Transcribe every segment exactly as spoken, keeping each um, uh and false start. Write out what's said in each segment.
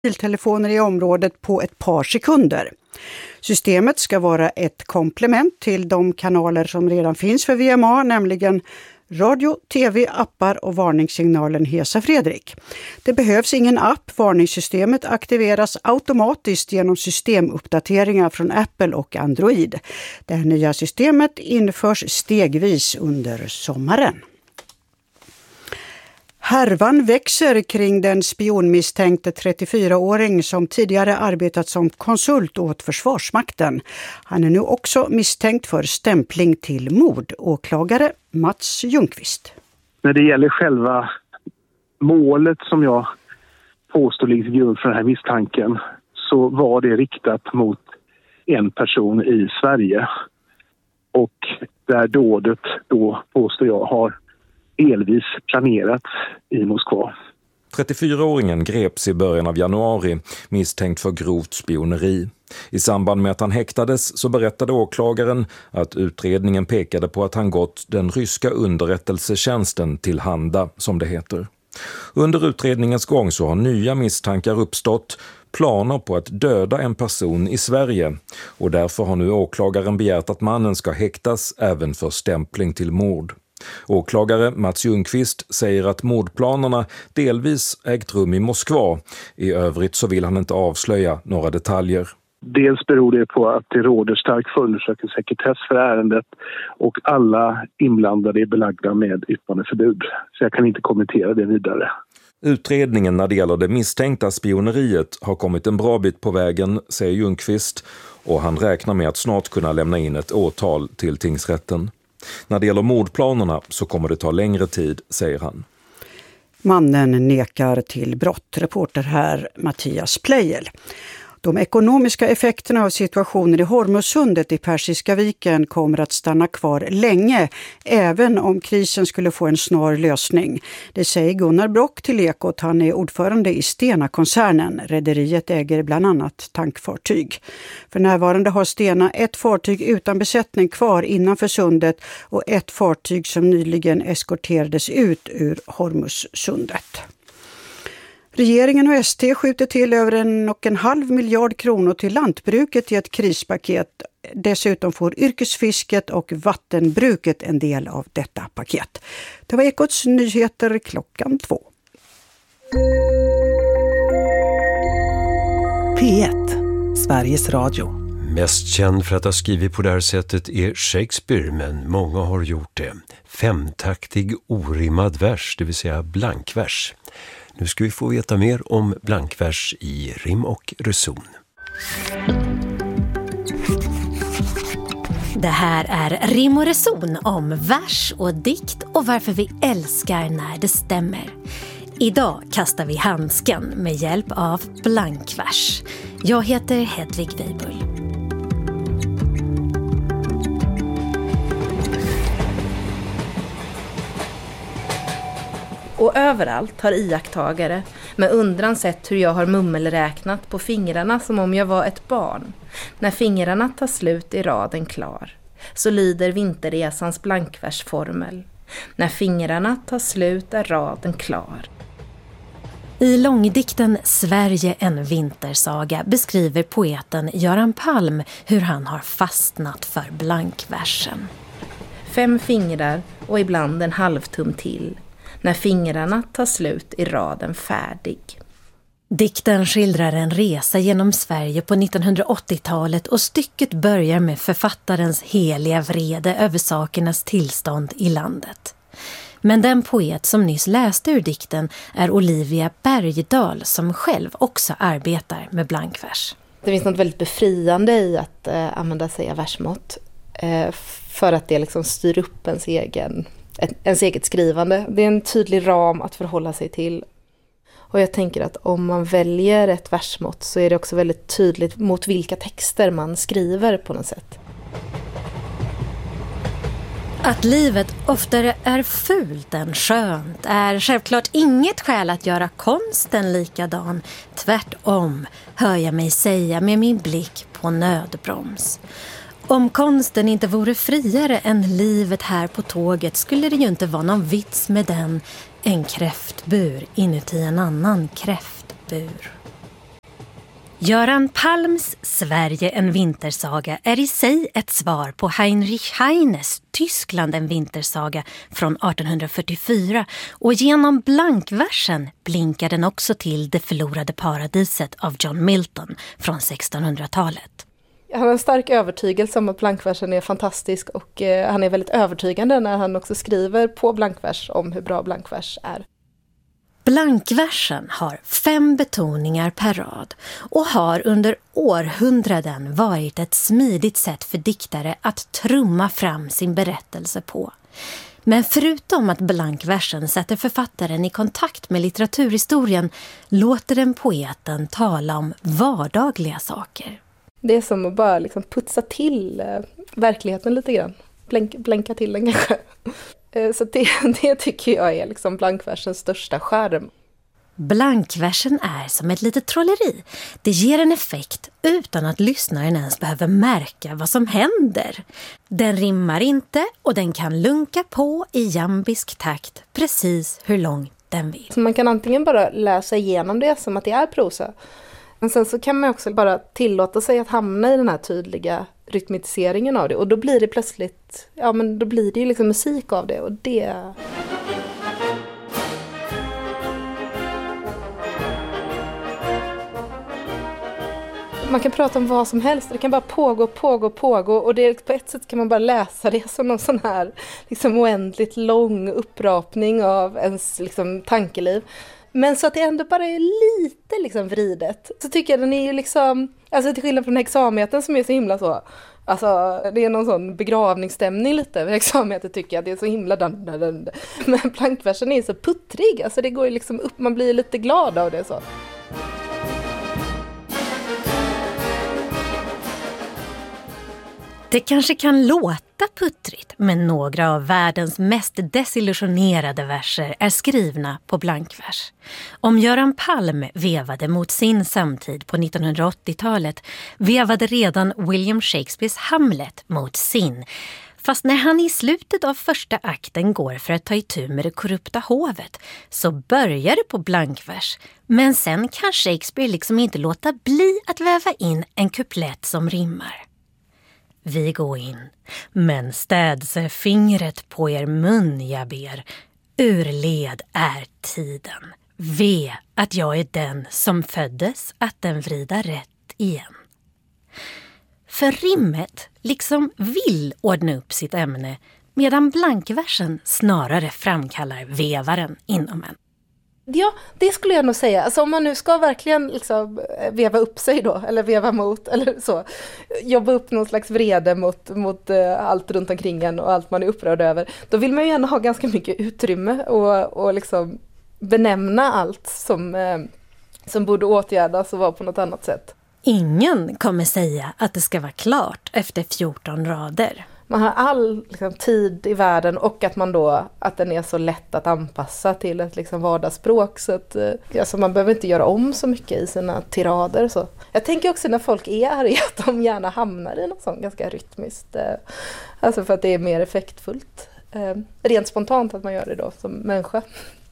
mobiltelefoner i området på ett par sekunder. Systemet ska vara ett komplement till de kanaler som redan finns för V M A, nämligen radio, tv, appar och varningssignalen Hesa Fredrik. Det behövs ingen app, varningssystemet aktiveras automatiskt genom systemuppdateringar från Apple och Android. Det här nya systemet införs stegvis under sommaren. Härvan växer kring den spionmisstänkte trettiofyraåring som tidigare arbetat som konsult åt Försvarsmakten. Han är nu också misstänkt för stämpling till mord. Åklagare Mats Ljungqvist. När det gäller själva målet som jag påstår ligger till grund för den här misstanken, så var det riktat mot en person i Sverige. Och där dådet då påstår jag har delvis planerat i Moskva. trettiofyraåringen greps i början av januari misstänkt för grovt spioneri. I samband med att han häktades så berättade åklagaren att utredningen pekade på att han gått den ryska underrättelsetjänsten till handa, som det heter. Under utredningens gång så har nya misstankar uppstått, planer på att döda en person i Sverige, och därför har nu åklagaren begärt att mannen ska häktas även för stämpling till mord. Åklagare Mats Ljungqvist säger att mordplanerna delvis ägt rum i Moskva. I övrigt så vill han inte avslöja några detaljer. Dels beror det på att det råder stark förundersökningssekretess för ärendet och alla inblandade är belagda med yppandeförbud. Så jag kan inte kommentera det vidare. Utredningen när det gäller det misstänkta spioneriet har kommit en bra bit på vägen, säger Ljungqvist, och han räknar med att snart kunna lämna in ett åtal till tingsrätten. När det gäller mordplanerna så kommer det ta längre tid, säger han. Mannen nekar till brott. Reporter här Mattias Pleijel. De ekonomiska effekterna av situationen i Hormuzsundet i Persiska viken kommer att stanna kvar länge, även om krisen skulle få en snar lösning. Det säger Gunnar Brock till Ekot. Han är ordförande i Stena-koncernen. Rederiet äger bland annat tankfartyg. För närvarande har Stena ett fartyg utan besättning kvar innanför sundet och ett fartyg som nyligen eskorterades ut ur Hormuzsundet. Regeringen och S T skjuter till över en och en halv miljard kronor till lantbruket i ett krispaket. Dessutom får yrkesfisket och vattenbruket en del av detta paket. Det var Ekots nyheter klockan två. P ett, Sveriges Radio. Mest känd för att ha skrivit på det här sättet är Shakespeare, men många har gjort det. Femtaktig orimmad vers, det vill säga blankvers. Nu ska vi få veta mer om blankvers i rim och reson. Det här är rim och reson om vers och dikt och varför vi älskar när det stämmer. Idag kastar vi handsken med hjälp av blankvers. Jag heter Hedvig Weibull. Och överallt har iakttagare med undran sett hur jag har mummelräknat på fingrarna som om jag var ett barn. När fingrarna tar slut är raden klar. Så lyder vinterresans blankversformel. När fingrarna tar slut är raden klar. I långdikten Sverige en vintersaga beskriver poeten Göran Palm hur han har fastnat för blankversen. Fem fingrar och ibland en halvtum till. När fingrarna tar slut är raden färdig. Dikten skildrar en resa genom Sverige på nittonhundraåttiotalet och stycket börjar med författarens heliga vrede över sakernas tillstånd i landet. Men den poet som nyss läste ur dikten är Olivia Bergdahl som själv också arbetar med blankvers. Det finns något väldigt befriande i att eh, använda sig av versmått eh, för att det liksom styr upp ens egen... ens eget skrivande. Det är en tydlig ram att förhålla sig till. Och jag tänker att om man väljer ett versmått så är det också väldigt tydligt mot vilka texter man skriver på något sätt. Att livet oftare är fult än skönt är självklart inget skäl att göra konsten likadan. Tvärtom hör jag mig säga med min blick på nödbroms. Om konsten inte vore friare än livet här på tåget skulle det ju inte vara någon vits med den. En kräftbur inuti en annan kräftbur. Göran Palms Sverige en vintersaga är i sig ett svar på Heinrich Heines Tyskland en vintersaga från arton fyrtiofyra, och genom blankversen blinkar den också till Det förlorade paradiset av John Milton från sextonhundratalet. Han har en stark övertygelse om att blankversen är fantastisk, och eh, han är väldigt övertygande när han också skriver på blankvers om hur bra blankvers är. Blankversen har fem betoningar per rad och har under århundraden varit ett smidigt sätt för diktare att trumma fram sin berättelse på. Men förutom att blankversen sätter författaren i kontakt med litteraturhistorien låter den poeten tala om vardagliga saker. Det är som att bara liksom putsa till eh, verkligheten lite grann. Blänk, blänka till den kanske. eh, så det, det tycker jag är liksom blankversens största skärm. Blankversen är som ett litet trolleri. Det ger en effekt utan att lyssnaren ens behöver märka vad som händer. Den rimmar inte och den kan lunka på i jambisk takt precis hur långt den vill. Så man kan antingen bara läsa igenom det som att det är prosa. Men sen så kan man också bara tillåta sig att hamna i den här tydliga rytmiseringen av det. Och då blir det plötsligt, ja men då blir det ju liksom musik av det. Och det... Man kan prata om vad som helst. Det kan bara pågå, pågå, pågå. Och det, på ett sätt kan man bara läsa det som någon sån här liksom oändligt lång upprapning av ens liksom tankeliv. Men så att det ändå bara är lite liksom vridet. Så tycker jag den är ju liksom, alltså till skillnad från hexametern som är så himla så. Alltså det är någon sån begravningsstämning lite över hexametern tycker jag. Det är så himla dan, dan, dan. Men blankversen är så puttrig. Alltså det går ju liksom upp, man blir lite glad av det så. Det kanske kan låta puttrigt, men några av världens mest desillusionerade verser är skrivna på blankvers. Om Göran Palm vevade mot sin samtid på nittonhundraåttiotalet vevade redan William Shakespeares Hamlet mot sin. Fast när han i slutet av första akten går för att ta itu med det korrupta hovet så börjar det på blankvers. Men sen kan Shakespeare liksom inte låta bli att väva in en kuplett som rimmar. Vi går in, men städse fingret på er mun jag ber. Urled är tiden. Ve att jag är den som föddes att den vrida rätt igen. För rimmet liksom vill ordna upp sitt ämne medan blankversen snarare framkallar vevaren inom en. Ja, det skulle jag nog säga. Alltså om man nu ska verkligen liksom veva upp sig då, eller veva mot, eller så. Jobba upp någon slags vrede mot, mot uh, allt runt omkring en och allt man är upprörd över. Då vill man ju gärna ha ganska mycket utrymme och, och liksom benämna allt som, uh, som borde åtgärdas och vara på något annat sätt. Ingen kommer säga att det ska vara klart efter fjorton rader. Man har all liksom, tid i världen och att man då att den är så lätt att anpassa till ett liksom, vardagsspråk så att alltså, man behöver inte göra om så mycket i sina tirader så. Jag tänker också när folk är arga att de gärna hamnar i något sånt ganska rytmiskt alltså för att det är mer effektfullt rent spontant att man gör det då som människa.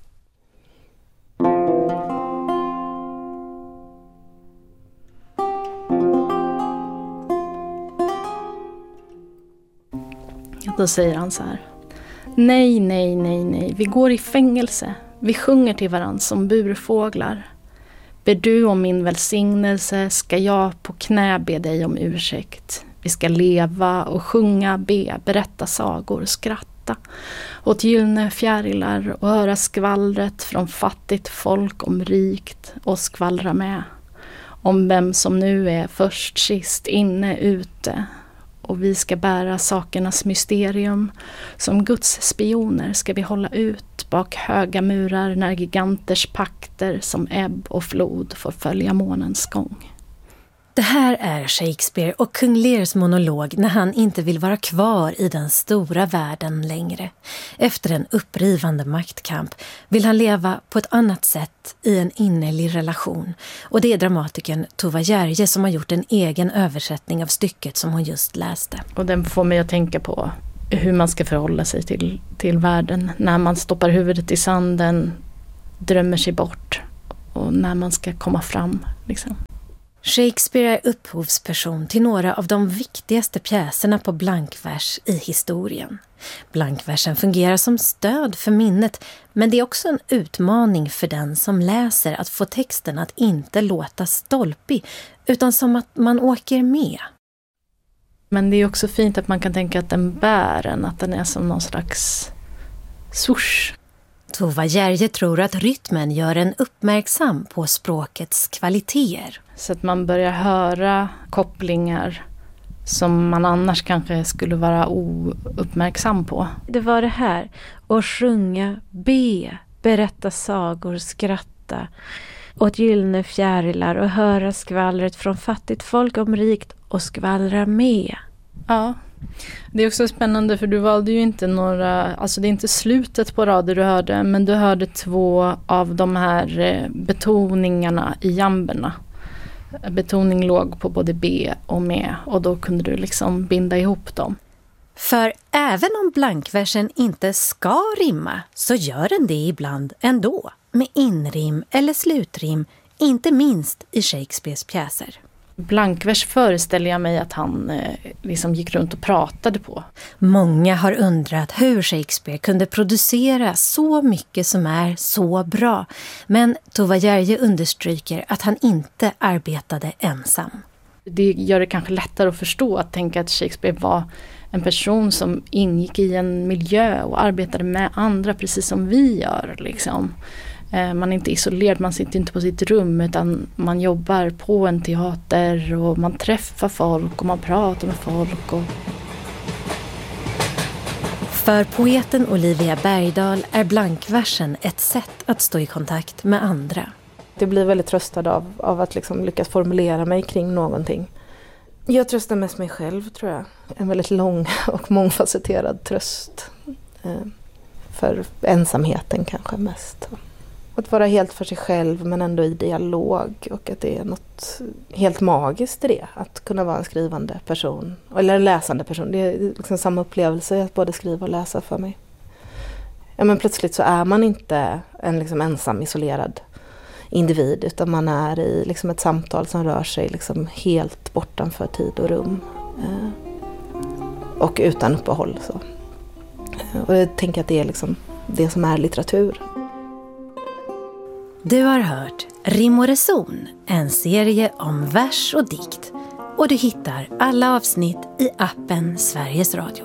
Då säger han så här. Nej, nej, nej, nej. Vi går i fängelse. Vi sjunger till varandra som burfåglar. Ber du om min välsignelse ska jag på knä be dig om ursäkt. Vi ska leva och sjunga, be, berätta sagor, skratta åt gyllene fjärilar och höra skvallret från fattigt folk om rikt och skvallra med. Om vem som nu är först, sist, inne, ute. Och vi ska bära sakernas mysterium. Som Guds spioner ska vi hålla ut bak höga murar när giganters pakter som ebb och flod får följa månens gång. Det här är Shakespeare och kung Lears monolog när han inte vill vara kvar i den stora världen längre. Efter en upprivande maktkamp vill han leva på ett annat sätt i en innerlig relation. Och det är dramatikern Tova Järje som har gjort en egen översättning av stycket som hon just läste. Och den får mig att tänka på hur man ska förhålla sig till, till världen. När man stoppar huvudet i sanden, drömmer sig bort och när man ska komma fram liksom. Shakespeare är upphovsperson till några av de viktigaste pjäserna på blankvers i historien. Blankversen fungerar som stöd för minnet, men det är också en utmaning för den som läser att få texten att inte låta stolpig, utan som att man åker med. Men det är också fint att man kan tänka att den bär en, att den är som någon slags swoosh. Tova Järje tror att rytmen gör en uppmärksam på språkets kvaliteter. Så att man börjar höra kopplingar som man annars kanske skulle vara ouppmärksam på. Det var det här, att sjunga, be, berätta sagor, skratta åt gyllene fjärilar och höra skvallret från fattigt folk om rikt och skvallra med. Ja, det är också spännande för du valde ju inte några, alltså det är inte slutet på rader du hörde, men du hörde två av de här betoningarna i jamberna. Betoning låg på både B och med och då kunde du liksom binda ihop dem. För även om blankversen inte ska rimma så gör den det ibland ändå. Med inrim eller slutrim, inte minst i Shakespeares pjäser. Blankvers föreställer jag mig att han eh, liksom gick runt och pratade på. Många har undrat hur Shakespeare kunde producera så mycket som är så bra. Men Tova Järje understryker att han inte arbetade ensam. Det gör det kanske lättare att förstå att tänka att Shakespeare var en person som ingick i en miljö och arbetade med andra precis som vi gör liksom. Man är inte isolerad, man sitter inte på sitt rum utan man jobbar på en teater och man träffar folk och man pratar med folk. Och... För poeten Olivia Bergdahl är blankversen ett sätt att stå i kontakt med andra. Det blir väldigt tröstad av, av att liksom lyckas formulera mig kring någonting. Jag tröstar mest mig själv tror jag. En väldigt lång och mångfacetterad tröst. För ensamheten kanske mest. Att vara helt för sig själv men ändå i dialog och att det är något helt magiskt i det. Att kunna vara en skrivande person eller en läsande person. Det är liksom samma upplevelse att både skriva och läsa för mig. Ja, men plötsligt så är man inte en liksom ensam isolerad individ utan man är i liksom ett samtal som rör sig liksom helt bortanför tid och rum. Eh, och utan uppehåll. Så. Och jag tänker att det är liksom det som är litteratur. Du har hört Rim och reson, en serie om vers och dikt. Och du hittar alla avsnitt i appen Sveriges Radio.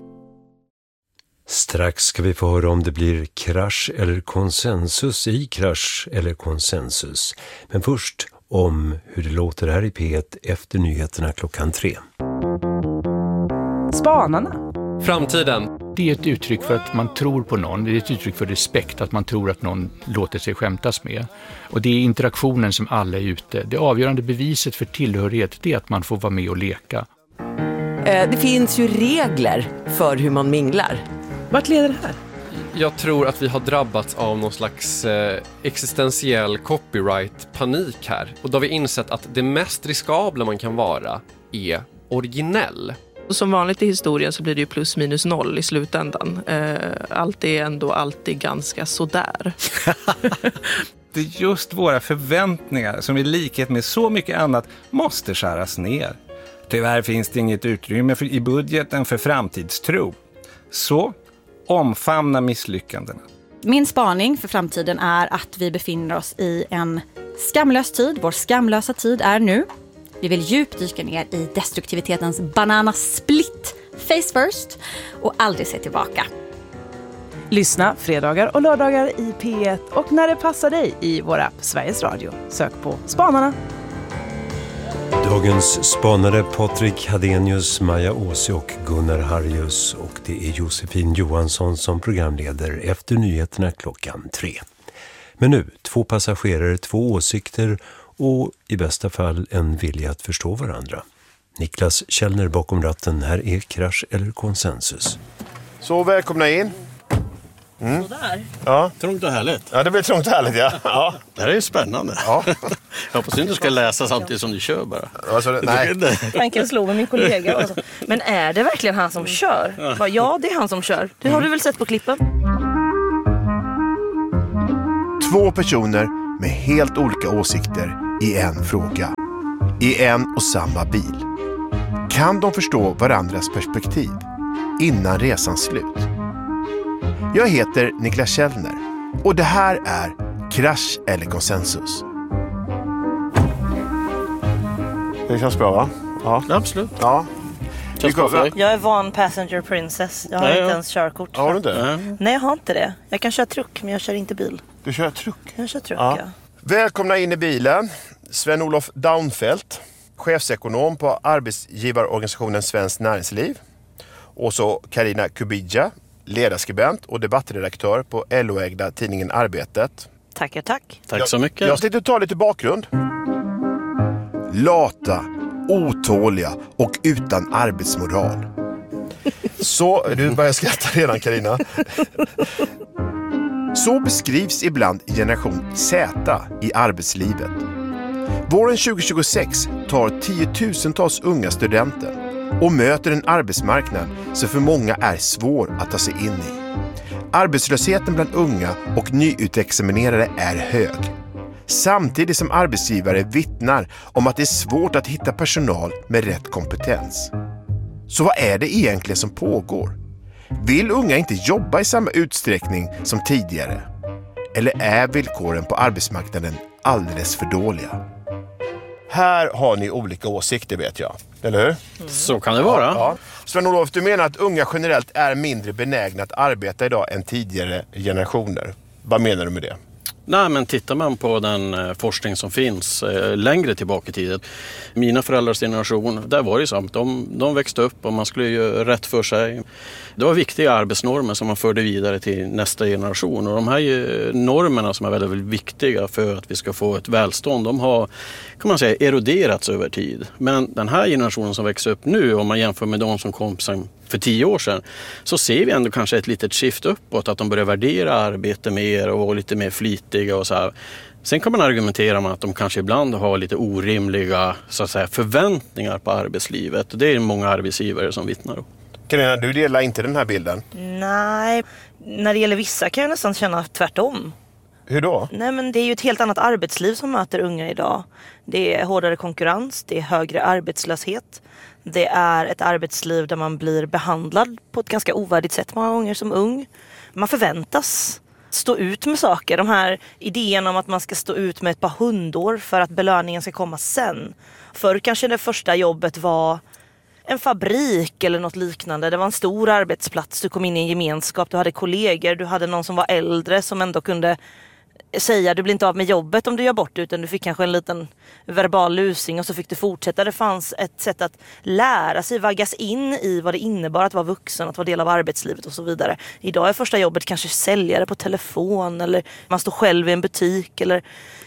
Strax ska vi få höra om det blir krasch eller konsensus i krasch eller konsensus. Men först om hur det låter här i P ett efter nyheterna klockan tre. Spanarna. Framtiden. Det är ett uttryck för att man tror på någon. Det är ett uttryck för respekt, att man tror att någon låter sig skämtas med. Och det är interaktionen som alla är ute. Det avgörande beviset för tillhörighet det är att man får vara med och leka. Det finns ju regler för hur man minglar. Vart leder det här? Jag tror att vi har drabbats av någon slags eh, existentiell copyright-panik här. Och då har vi insett att det mest riskabla man kan vara är originell. Som vanligt i historien så blir det ju plus minus noll i slutändan. Eh, allt är ändå alltid ganska sådär. Det är just våra förväntningar som i likhet med så mycket annat måste skäras ner. Tyvärr finns det inget utrymme för, i budgeten för framtidstro. Så omfamna misslyckandena. Min spaning för framtiden är att vi befinner oss i en skamlös tid. Vår skamlösa tid är nu. Vi vill djupdyka ner i destruktivitetens banana split, face first, och aldrig se tillbaka. Lyssna fredagar och lördagar i P ett och när det passar dig i vår app Sveriges Radio. Sök på Spanarna. Dagens spanare Patrik Hadenius, Maja Åse och Gunnar Harrius, och det är Josefin Johansson som programleder efter nyheterna klockan tre. Men nu, två passagerare, två åsikter och i bästa fall en vilja att förstå varandra. Niklas Källner bakom ratten, här är krasch eller konsensus. Så välkomna in. Mm. Sådär. Ja. Trångt och härligt. Ja, det blir trångt och härligt, ja. Ja. Det här är ju spännande. Ja. Jag hoppas inte du ska läsa samtidigt som du kör bara. Alltså, nej. Tanken slog med min kollega. Alltså. Men är det verkligen han som kör? Ja, ja det är han som kör. Det har du väl sett på klippen? Två personer med helt olika åsikter i en fråga. i en och samma bil? Kan de förstå varandras perspektiv innan resans slut? Jag heter Niklas Källner och det här är Krasch eller konsensus. Det känns bra, va? Ja, absolut. Ja. Jag är van passenger princess. Jag har Nej, inte ja. ens körkort. Har du inte? Mm. Nej, jag har inte det. Jag kan köra truck, men jag kör inte bil. Du kör truck? Jag kör truck, Ja. ja. Välkomna in i bilen. Sven-Olof Daunfeldt, chefsekonom på arbetsgivarorganisationen Svenskt Näringsliv. Och så Carina Kubidja, ledarskribent och debattredaktör på L O-ägda tidningen Arbetet. Tackar, tack. Tack så mycket. Jag tänkte ta lite bakgrund. Lata, otåliga och utan arbetsmoral. Så, du börjar skratta redan, Carina. Så beskrivs ibland generation Z i arbetslivet. Våren tjugo tjugosex tar tiotusentals unga studenter och möter en arbetsmarknad som för många är svår att ta sig in i. Arbetslösheten bland unga och nyutexaminerade är hög. Samtidigt som arbetsgivare vittnar om att det är svårt att hitta personal med rätt kompetens. Så vad är det egentligen som pågår? Vill unga inte jobba i samma utsträckning som tidigare? Eller är villkoren på arbetsmarknaden alldeles för dåliga? Här har ni olika åsikter, vet jag. Eller hur? Mm. Så kan det vara. Ja, ja. Sven-Olof, du menar att unga generellt är mindre benägna att arbeta idag än tidigare generationer. Vad menar du med det? Nej, men tittar man på den eh, forskning som finns eh, längre tillbaka i tiden. Mina föräldrars generation, där var det så att de, de växte upp och man skulle göra rätt för sig. Det var viktiga arbetsnormer som man förde vidare till nästa generation. Och de här eh, normerna som är väldigt, väldigt viktiga för att vi ska få ett välstånd, de har, kan man säga, eroderats över tid. Men den här generationen som växer upp nu, om man jämför med de som kom sen för tio år sedan, så ser vi ändå kanske ett litet skift uppåt, att de börjar värdera arbete mer och vara lite mer flitiga och så här. Sen kan man argumentera med att de kanske ibland har lite orimliga, så att säga, förväntningar på arbetslivet. Det är många arbetsgivare som vittnar om. Carina, du delar inte den här bilden? Nej, när det gäller vissa kan jag nästan känna tvärtom. Hur då? Nej, men det är ju ett helt annat arbetsliv som möter unga idag. Det är hårdare konkurrens, det är högre arbetslöshet. Det är ett arbetsliv där man blir behandlad på ett ganska ovärdigt sätt många gånger som ung. Man förväntas stå ut med saker. De här idéerna om att man ska stå ut med ett par hundår för att belöningen ska komma sen. Förr kanske det första jobbet var en fabrik eller något liknande. Det var en stor arbetsplats. Du kom in i en gemenskap, du hade kollegor, du hade någon som var äldre som ändå kunde säga du blir inte av med jobbet om du gör bort det, utan du fick kanske en liten verbal lusing och så fick du fortsätta. Det fanns ett sätt att lära sig, vaggas in i vad det innebar att vara vuxen, att vara del av arbetslivet och så vidare. Idag är första jobbet kanske säljare på telefon, eller man står själv i en butik eller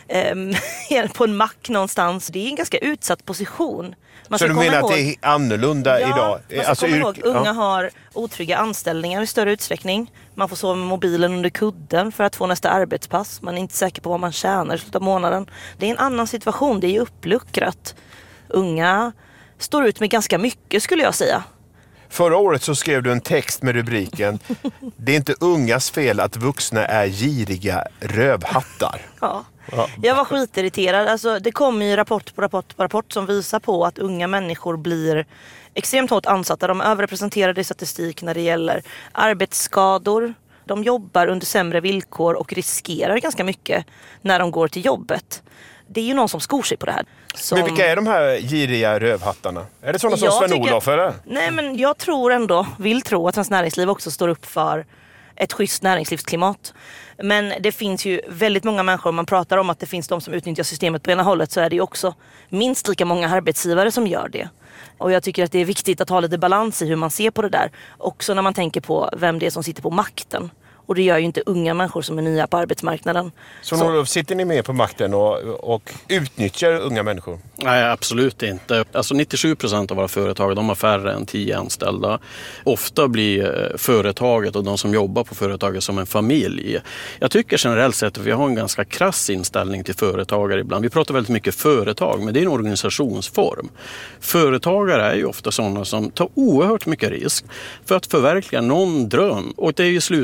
eh, på en mack någonstans. Det är en ganska utsatt position. Man så du menar ihåg, att det är annorlunda ja, idag? Man ska alltså, komma ihåg, yrk- unga ja. har otrygga anställningar i större utsträckning. Man får sova med mobilen under kudden för att få nästa arbetspass. Man är inte säker på vad man tjänar i slutet av månaden. Det är en annan situation, det är uppluckrat. Unga står ut med ganska mycket, skulle jag säga. Förra året så skrev du en text med rubriken "Det är inte ungas fel att vuxna är giriga rövhattar". Ja. Ja. Jag var skitirriterad. Alltså, det kommer ju rapport på rapport på rapport som visar på att unga människor blir extremt hårt ansatta. De är överrepresenterade i statistik när det gäller arbetsskador. De jobbar under sämre villkor och riskerar ganska mycket när de går till jobbet. Det är ju någon som skor sig på det här. Som... Men vilka är de här giriga rövhattarna? Är det sådana som Jag Sven-Olof tycker... eller? Nej, men jag tror ändå, vill tro att Svenskt Näringsliv också står upp för ett schysst näringslivsklimat. Men det finns ju väldigt många människor, om man pratar om att det finns de som utnyttjar systemet på ena hållet, så är det ju också minst lika många arbetsgivare som gör det. Och jag tycker att det är viktigt att ha lite balans i hur man ser på det där. Också när man tänker på vem det är som sitter på makten. Och det gör ju inte unga människor som är nya på arbetsmarknaden. Så, så. Sitter ni med på makten och, och utnyttjar unga människor? Nej, absolut inte. Alltså nittiosju procent av våra företag, de har färre än tio anställda. Ofta blir företaget och de som jobbar på företaget som en familj. Jag tycker generellt sett att vi har en ganska krass inställning till företagare ibland. Vi pratar väldigt mycket företag, men det är en organisationsform. Företagare är ju ofta sådana som tar oerhört mycket risk för att förverkliga någon dröm. Och det är ju i slutändan de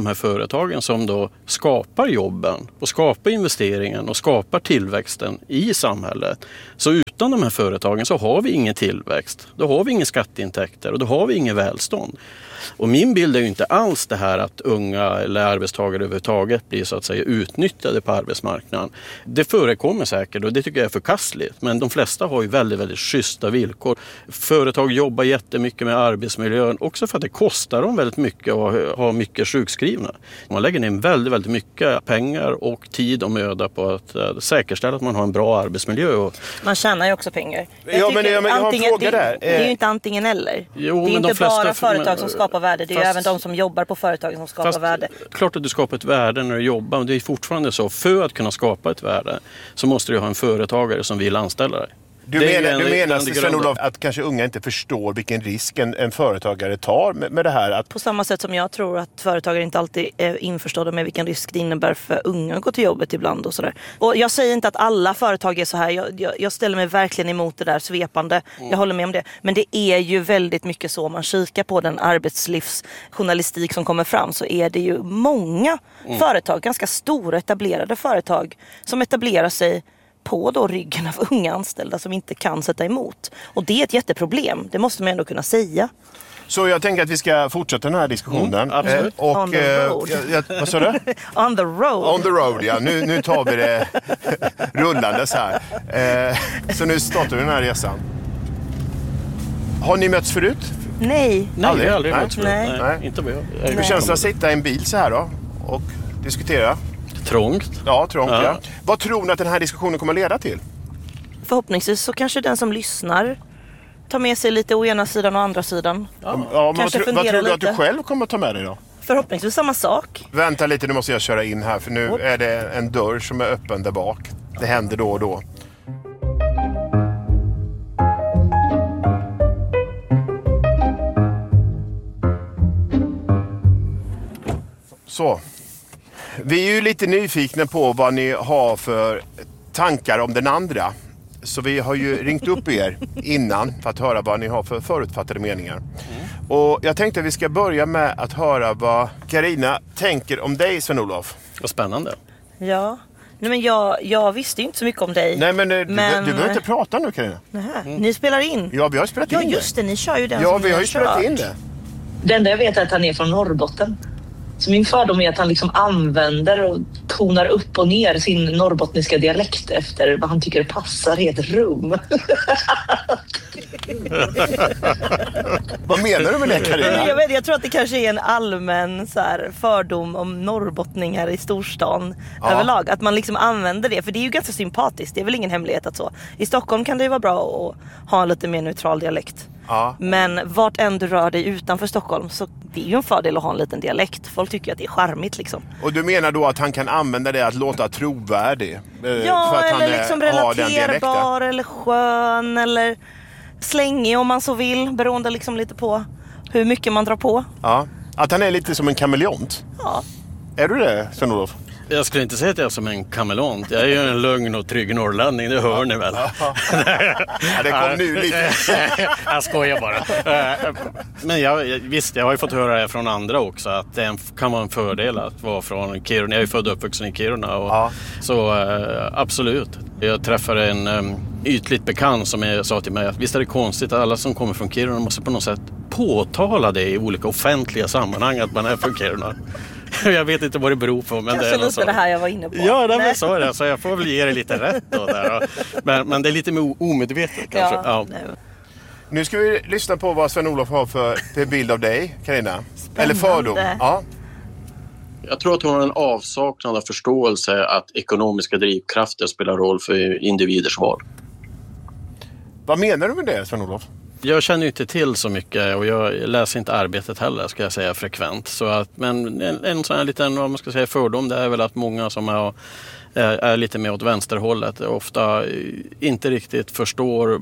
här företagen som då skapar jobben och skapar investeringen och skapar tillväxten i samhället. Så utan de här företagen så har vi ingen tillväxt. Då har vi inga skatteintäkter och då har vi ingen välstånd. Och min bild är ju inte alls det här att unga eller arbetstagare överhuvudtaget blir så att säga utnyttjade på arbetsmarknaden. Det förekommer säkert och det tycker jag är förkastligt. Men de flesta har ju väldigt, väldigt schyssta villkor. Företag jobbar jättemycket med arbetsmiljön också för att det kostar dem väldigt mycket att ha mycket sjukskrivna. Man lägger ner väldigt, väldigt mycket pengar och tid och möda på att uh, säkerställa att man har en bra arbetsmiljö. Och... Man tjänar ju också pengar. Jag ja, men, ja, men jag har en fråga det, där. Det är ju inte antingen eller. Jo, det är men inte de flesta, bara företag men, som skapar värde. Det är fast, ju även de som jobbar på företagen som skapar fast, värde. Klart att du skapar ett värde när du jobbar. Men det är fortfarande så. För att kunna skapa ett värde så måste du ha en företagare som vill anställa dig. Du menar, en, du menar Sven-Olof, att kanske unga inte förstår vilken risk en, en företagare tar med, med det här? Att... På samma sätt som jag tror att företagare inte alltid är införstådda med vilken risk det innebär för unga att gå till jobbet ibland och sådär. Och jag säger inte att alla företag är så här. Jag, jag, jag ställer mig verkligen emot det där svepande. Mm. Jag håller med om det. Men det är ju väldigt mycket så. Om man kikar på den arbetslivsjournalistik som kommer fram så är det ju många mm. företag, ganska stora etablerade företag som etablerar sig på då ryggen av unga anställda som inte kan sätta emot. Och det är ett jätteproblem. Det måste man ändå kunna säga. Så jag tänker att vi ska fortsätta den här diskussionen. Mm, absolut. Och, On the road. Eh, jag, vad sa du? On the road. On the road, ja. Nu, nu tar vi det rullandes här. Eh, så nu startar vi den här resan. Har ni mötts förut? Nej. Nej, aldrig, jag har aldrig Nej. mötts förut. Nej. Nej. Nej. Inte jag. Hur känns det att sitta i en bil så här då och diskutera? Trångt. Ja, trångt, ja. ja. Vad tror ni att den här diskussionen kommer att leda till? Förhoppningsvis så kanske den som lyssnar tar med sig lite å ena sidan och andra sidan. Ja, ja, men vad, tro, vad tror du lite. att du själv kommer att ta med dig då? Förhoppningsvis samma sak. Vänta lite, nu måste jag köra in här för nu är det en dörr som är öppen där bak. Det händer då och då. Så. Vi är ju lite nyfikna på vad ni har för tankar om den andra. Så vi har ju ringt upp er innan för att höra vad ni har för förutfattade meningar. Mm. Och jag tänkte att vi ska börja med att höra vad Carina tänker om dig, Sven-Olof. Vad spännande. Ja, nej men jag, jag visste ju inte så mycket om dig. Nej men, du, men... du behöver inte prata nu, Carina. Nähä. Mm. Ni spelar in? Ja, vi har spelat ja, in det. Ja just det, ni kör ju den ja, som vi har ju kört. spelat in det. Det enda jag vet är att han är från Norrbotten. Så min fördom är att han liksom använder och tonar upp och ner sin norrbottniska dialekt efter vad han tycker passar i ett rum. Vad menar du med det, Carina? Jag, vet, jag tror att det kanske är en allmän så här, fördom om norrbottningar i storstan ja. överlag. Att man liksom använder det, för det är ju ganska sympatiskt. Det är väl ingen hemlighet att så. I Stockholm kan det ju vara bra att ha en lite mer neutral dialekt. Ja. Men vart än du rör dig utanför Stockholm så det är ju en fördel att ha en liten dialekt. Folk tycker att det är charmigt liksom. Och du menar då att han kan använda det att låta trovärdig? Ja, för att eller han liksom relaterbar eller skön eller slängig om man så vill. Beroende liksom lite på hur mycket man drar på. Ja, att han är lite som en kameleont. Ja. Är du det, Sven-Olof? Jag skulle inte säga att jag är som en kameleont. Jag är ju en lugn och trygg norrlänning, det hör ni väl. Ja, det kom nu lite. Jag skojar bara. Men jag, visst, jag har ju fått höra det från andra också. Att det kan vara en fördel att vara från Kiruna. Jag är ju född och uppvuxen i Kiruna. Och ja. Så absolut. Jag träffade en um, ytligt bekant som jag sa till mig att visst är det konstigt att alla som kommer från Kiruna måste på något sätt påtala det i olika offentliga sammanhang att man är från Kiruna. Jag vet inte vad det beror på. Men kanske det är lite så. Det här jag var inne på. Ja, det är så är det. Så jag får väl ge det lite rätt då där. Men, men det är lite mer omedvetet kanske. Ja, ja. Nu ska vi lyssna på vad Sven-Olof har för, för bild av dig, Carina. Spännande. Eller fördom. Ja. Jag tror att hon har en avsaknad av förståelse att ekonomiska drivkrafter spelar roll för individers val. Vad menar du med det, Sven-Olof? Jag känner ju inte till så mycket och jag läser inte Arbetet heller, ska jag säga, frekvent. Så att, men en, en sån här liten, vad man ska säga, fördom, det är väl att många som är, är lite mer åt vänsterhållet ofta inte riktigt förstår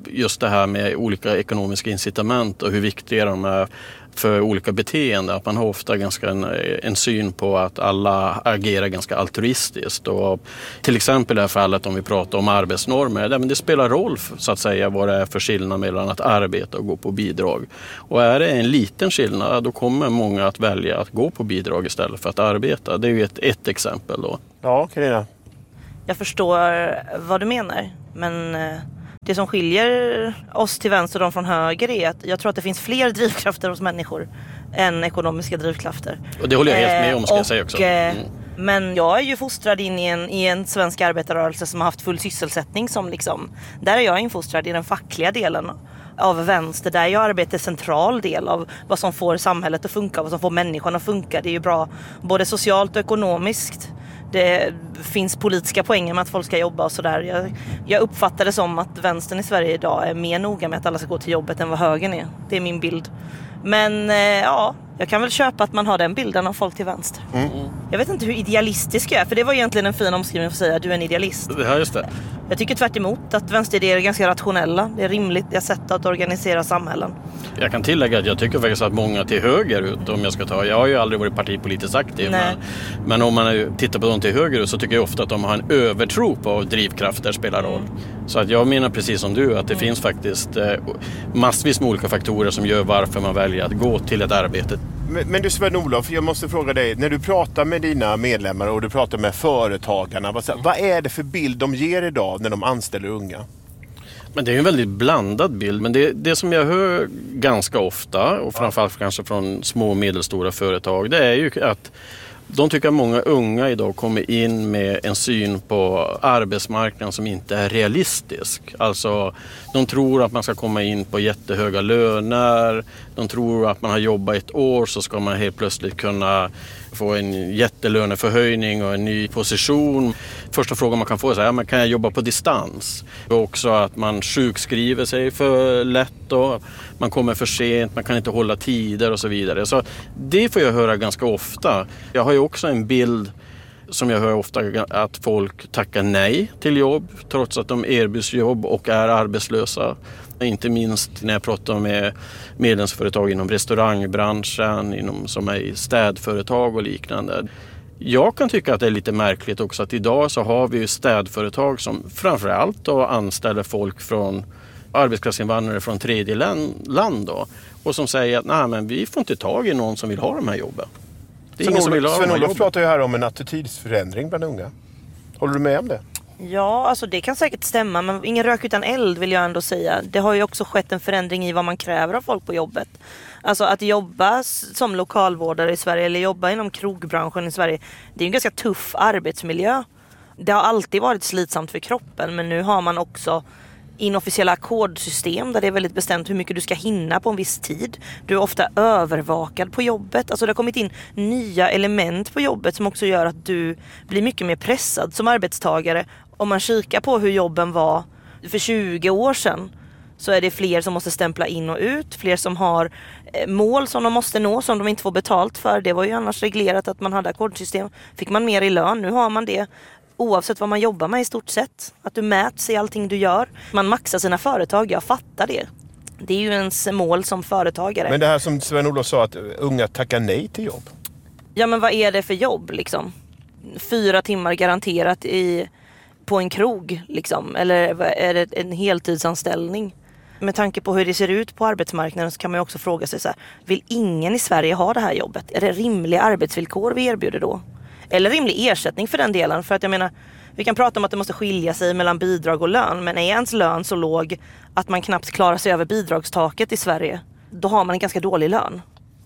just det här med olika ekonomiska incitament och hur viktiga de är för olika beteenden. Att man har ofta ganska en, en syn på att alla agerar ganska altruistiskt. Och till exempel i det här fallet om vi pratar om arbetsnormer, det, men det spelar roll så att säga vad det är för skillnad mellan att arbeta och gå på bidrag. Och är det en liten skillnad, då kommer många att välja att gå på bidrag istället för att arbeta. Det är ju ett, ett exempel då. Ja, Carina. Jag förstår vad du menar, men det som skiljer oss till vänster och de från höger är att jag tror att det finns fler drivkrafter hos människor än ekonomiska drivkrafter. Och det håller jag helt med om, ska jag säga också. Mm. Men jag är ju fostrad in i en, i en svensk arbetarrörelse som har haft full sysselsättning som liksom, där är jag infostrad i den fackliga delen av vänster, där jag arbetar central del av vad som får samhället att funka, vad som får människan att funka. Det är ju bra både socialt och ekonomiskt. Det finns politiska poänger med att folk ska jobba och sådär. Jag, jag uppfattar det som att vänstern i Sverige idag är mer noga med att alla ska gå till jobbet än vad högern är. Det är min bild. Men eh, ja, jag kan väl köpa att man har den bilden av folk till vänster. Mm. Jag vet inte hur idealistisk jag är, för det var egentligen en fin omskrivning för att säga att du är en idealist. Ja, just det. Jag tycker tvärt emot att vänsteridéer är ganska rationella. Det är rimligt det sätt att organisera samhällen. Jag kan tillägga att jag tycker faktiskt att många till höger ut, om jag ska ta, jag har ju aldrig varit partipolitiskt aktiv, men, men om man tittar på dem till höger ut så tycker jag ofta att de har en övertro på drivkrafter spelar roll. Mm. Så att jag menar precis som du att det mm. finns faktiskt eh, massvis med olika faktorer som gör varför man väljer att gå till ett arbete. Men, men du Sven-Olof, jag måste fråga dig, när du pratar med dina medlemmar och du pratar med företagarna, vad, vad är det för bild de ger idag när de anställer unga? Men det är ju en väldigt blandad bild, men det, det som jag hör ganska ofta och framförallt kanske från små och medelstora företag, det är ju att de tycker att många unga idag kommer in med en syn på arbetsmarknaden som inte är realistisk. Alltså, de tror att man ska komma in på jättehöga löner. De tror att man har jobbat ett år så ska man helt plötsligt kunna få en jättelöneförhöjning och en ny position. Första frågan man kan få är så här, men kan jag jobba på distans? Och också att man sjukskriver sig för lätt då. Man kommer för sent, man kan inte hålla tider och så vidare. Så det får jag höra ganska ofta. Jag har ju också en bild som jag hör ofta att folk tackar nej till jobb trots att de erbjuds jobb och är arbetslösa. Inte minst när jag pratar med medlemsföretag inom restaurangbranschen, inom, som är städföretag och liknande. Jag kan tycka att det är lite märkligt också att idag så har vi ju städföretag som framförallt då anställer folk från arbetskraftsinvandrare från tredje land då, och som säger att nej, men vi får inte tag i någon som vill ha de här jobben. Det är ingen som vill ha de här jobben. Sven-Olof pratar ju här om en attitydsförändring bland unga. Håller du med om det? Ja, alltså det kan säkert stämma, men ingen rök utan eld vill jag ändå säga. Det har ju också skett en förändring i vad man kräver av folk på jobbet. Alltså att jobba som lokalvårdare i Sverige eller jobba inom krogbranschen i Sverige, det är en ganska tuff arbetsmiljö. Det har alltid varit slitsamt för kroppen, men nu har man också inofficiella ackordsystem där det är väldigt bestämt hur mycket du ska hinna på en viss tid. Du är ofta övervakad på jobbet. Alltså det har kommit in nya element på jobbet som också gör att du blir mycket mer pressad som arbetstagare. Om man kikar på hur jobben var för tjugo år sedan så är det fler som måste stämpla in och ut. Fler som har mål som de måste nå som de inte får betalt för. Det var ju annars reglerat att man hade ackordsystem. Fick man mer i lön, nu har man det. Oavsett vad man jobbar med i stort sett. Att du mäts i allting du gör. Man maxar sina företag, jag fattar det. Det är ju ens mål som företagare. Men det här som Sven-Olof sa, att unga tackar nej till jobb. Ja, men vad är det för jobb liksom? Fyra timmar garanterat i, på en krog liksom. Eller är det en heltidsanställning? Med tanke på hur det ser ut på arbetsmarknaden så kan man ju också fråga sig så här. Vill ingen i Sverige ha det här jobbet? Är det rimliga arbetsvillkor vi erbjuder då? Eller rimlig ersättning för den delen. För att jag menar, vi kan prata om att det måste skilja sig mellan bidrag och lön. Men är ens lön så låg att man knappt klarar sig över bidragstaket i Sverige, då har man en ganska dålig lön.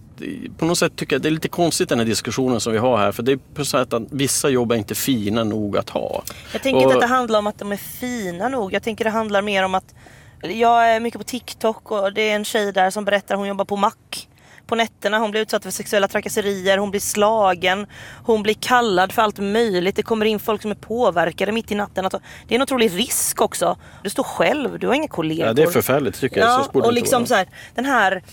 På något sätt tycker jag det är lite konstigt den här diskussionen som vi har här. För det är på så sätt att vissa jobb är inte fina nog att ha. Jag tänker och... inte att det handlar om att de är fina nog. Jag tänker det handlar mer om att jag är mycket på TikTok och det är en tjej där som berättar att hon jobbar på Mack. På nätterna, hon blir utsatt för sexuella trakasserier, hon blir slagen, hon blir kallad för allt möjligt. Det kommer in folk som är påverkade mitt i natten. Alltså, det är en otrolig risk också. Du står själv, du har inga kollegor. Ja, det är förfärligt tycker jag. Ja, så och liksom så här, den här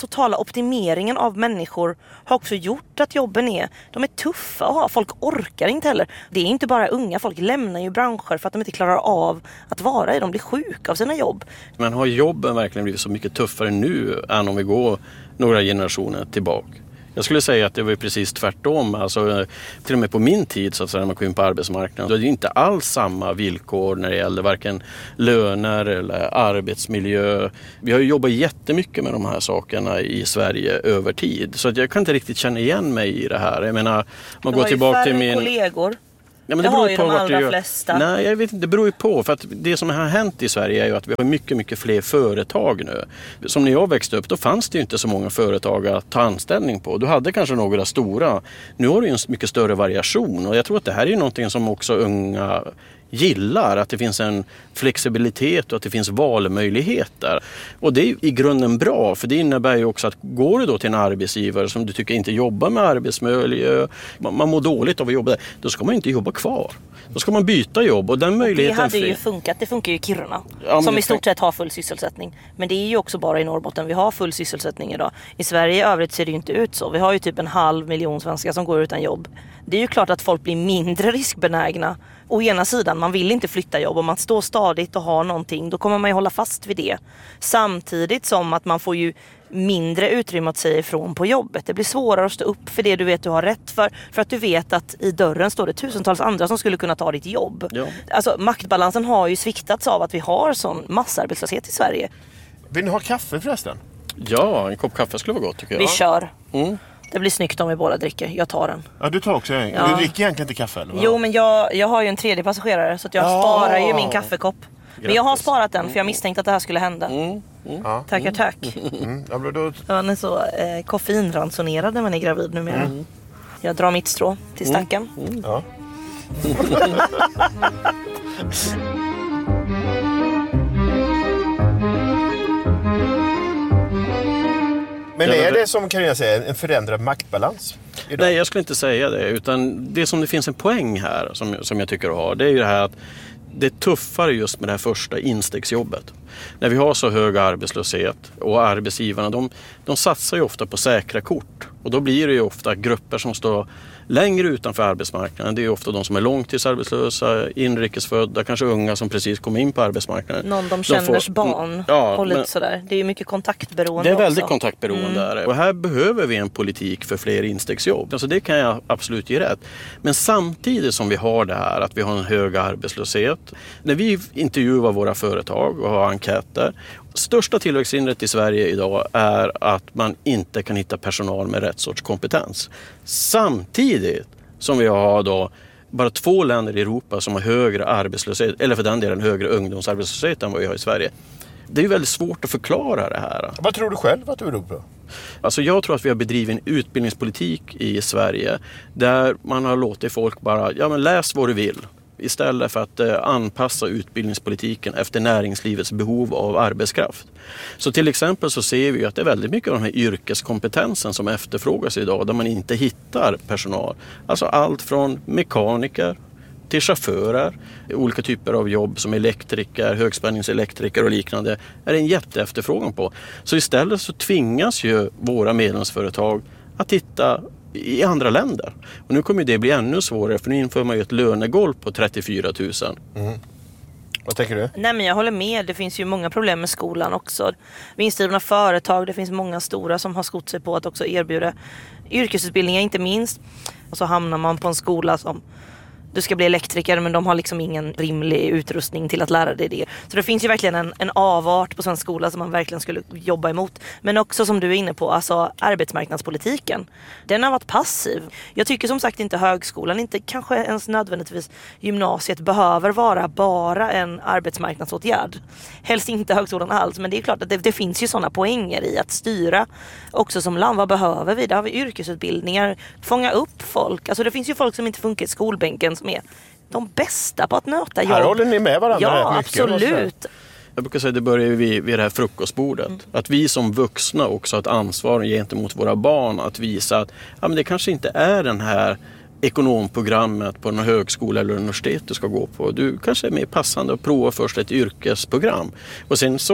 totala optimeringen av människor har också gjort att jobben är, de är tuffa att ha. Folk orkar inte heller. Det är inte bara unga, folk lämnar ju branscher för att de inte klarar av att vara i. De blir sjuka av sina jobb. Men har jobben verkligen blivit så mycket tuffare nu än om vi går några generationer tillbaka? Jag skulle säga att det var precis tvärtom. Alltså, till och med på min tid så att säga, när man kom in på arbetsmarknaden, då är det inte alls samma villkor när det gäller varken löner eller arbetsmiljö. Vi har ju jobbat jättemycket med de här sakerna i Sverige över tid. Så att jag kan inte riktigt känna igen mig i det här. Jag menar, man du går har tillbaka ju till färre min... kollegor. Ja, men det, det har ju på de allra gör. flesta. Nej, jag vet inte. Det beror ju på. För att det som har hänt i Sverige är ju att vi har mycket, mycket fler företag nu. Som när jag växte upp, då fanns det ju inte så många företag att ta anställning på. Du hade kanske några stora. Nu har du ju en mycket större variation. Och jag tror att det här är ju någonting som också unga gillar. Att det finns en flexibilitet och att det finns valmöjligheter. Och det är i grunden bra. För det innebär ju också att går du då till en arbetsgivare som du tycker inte jobbar med arbetsmiljö, man mår dåligt av att jobba där, då ska man inte jobba kvar. Då ska man byta jobb och den möjligheten... Och det hade ju funkat, det funkar ju i Kiruna ja, som i stort sett har full sysselsättning. Men det är ju också bara i Norrbotten vi har full sysselsättning idag. I Sverige i övrigt ser det ju inte ut så. Vi har ju typ en halv miljon svenskar som går utan jobb. Det är ju klart att folk blir mindre riskbenägna. Å ena sidan, man vill inte flytta jobb. Om man står stadigt och har någonting, då kommer man ju hålla fast vid det. Samtidigt som att man får ju mindre utrymme att säga ifrån på jobbet. Det blir svårare att stå upp för det du vet du har rätt för. För att du vet att i dörren står det tusentals andra som skulle kunna ta ditt jobb. Ja. Alltså maktbalansen har ju sviktats av att vi har sån massarbetslöshet i Sverige. Vill ni ha kaffe förresten? Ja, en kopp kaffe skulle vara gott tycker jag. Vi kör. Mm. Det blir snyggt om vi båda dricker. Jag tar den. Ja, du tar också en. Ja. Du dricker egentligen inte kaffe eller vad? Jo, men jag, jag har ju en tredje passagerare så att jag oh. sparar ju min kaffekopp. Grattis. Men jag har sparat den för jag misstänkte att det här skulle hända. Mm. Mm. Ja. Tackar, tack. Mm. Ja, då... Man är så eh, koffeinransonerad när man är gravid numera. Mm. Jag drar mitt strå till stacken. Mm. Mm. Ja. Men är det som kan jag säga en förändrad maktbalans idag? Nej, jag skulle inte säga det. Utan det som det finns en poäng här som, som jag tycker att ha, det är ju det här att det är tuffare just med det här första instegsjobbet. När vi har så hög arbetslöshet och arbetsgivarna, de, de satsar ju ofta på säkra kort. Och då blir det ju ofta grupper som står längre utanför arbetsmarknaden. Det är ju ofta de som är långtidsarbetslösa, inrikesfödda, kanske unga som precis kommer in på arbetsmarknaden. Någon de känners får, barn ja, och lite men, sådär. Det är ju mycket kontaktberoende. Det är väldigt också. kontaktberoende. Mm. Och här behöver vi en politik för fler instegsjobb. Alltså det kan jag absolut ge rätt. Men samtidigt som vi har det här att vi har en hög arbetslöshet. När vi intervjuar våra företag och har enkäter. Största tillväxthindret i Sverige idag är att man inte kan hitta personal med rätt sorts kompetens. Samtidigt som vi har då bara två länder i Europa som har högre arbetslöshet, eller för den delen högre ungdomsarbetslöshet än vad vi har i Sverige. Det är ju väldigt svårt att förklara det här. Vad tror du själv att du beror på? Alltså jag tror att vi har bedrivit en utbildningspolitik i Sverige där man har låtit folk bara, ja men läs vad du vill. Istället för att eh, anpassa utbildningspolitiken efter näringslivets behov av arbetskraft. Så till exempel så ser vi att det är väldigt mycket av den här yrkeskompetensen som efterfrågas idag där man inte hittar personal. Alltså allt från mekaniker till chaufförer, olika typer av jobb som elektriker, högspänningselektriker och liknande är en jätteefterfrågan på. Så istället så tvingas ju våra medlemsföretag att titta i andra länder. Och nu kommer det bli ännu svårare för nu inför man ju ett lönegolv på trettiofyra tusen. Mm. Vad tänker du? Nej, men jag håller med. Det finns ju många problem med skolan också. Vinstdrivna företag, det finns många stora som har skott sig på att också erbjuda yrkesutbildningar inte minst. Och så hamnar man på en skola som du ska bli elektriker men de har liksom ingen rimlig utrustning till att lära dig det. Så det finns ju verkligen en, en avart på svensk skola som man verkligen skulle jobba emot. Men också som du är inne på, alltså arbetsmarknadspolitiken. Den har varit passiv. Jag tycker som sagt inte högskolan, inte kanske ens nödvändigtvis gymnasiet behöver vara bara en arbetsmarknadsåtgärd. Helst inte högskolan alls, men det är klart att det, det finns ju sådana poänger i att styra också som land. Vad behöver vi? Där har vi yrkesutbildningar, fånga upp folk. Alltså det finns ju folk som inte funkar i skolbänken som är de bästa på att möta jobb. Här håller ni med varandra ja, rätt mycket. Absolut. Jag brukar säga att det börjar vid, vid det här frukostbordet. Mm. Att vi som vuxna också har ett ansvar gentemot våra barn att visa att ja, men det kanske inte är den här ekonomprogrammet på en högskola eller universitet du ska gå på. Du kanske är mer passande att prova först ett yrkesprogram. Och sen så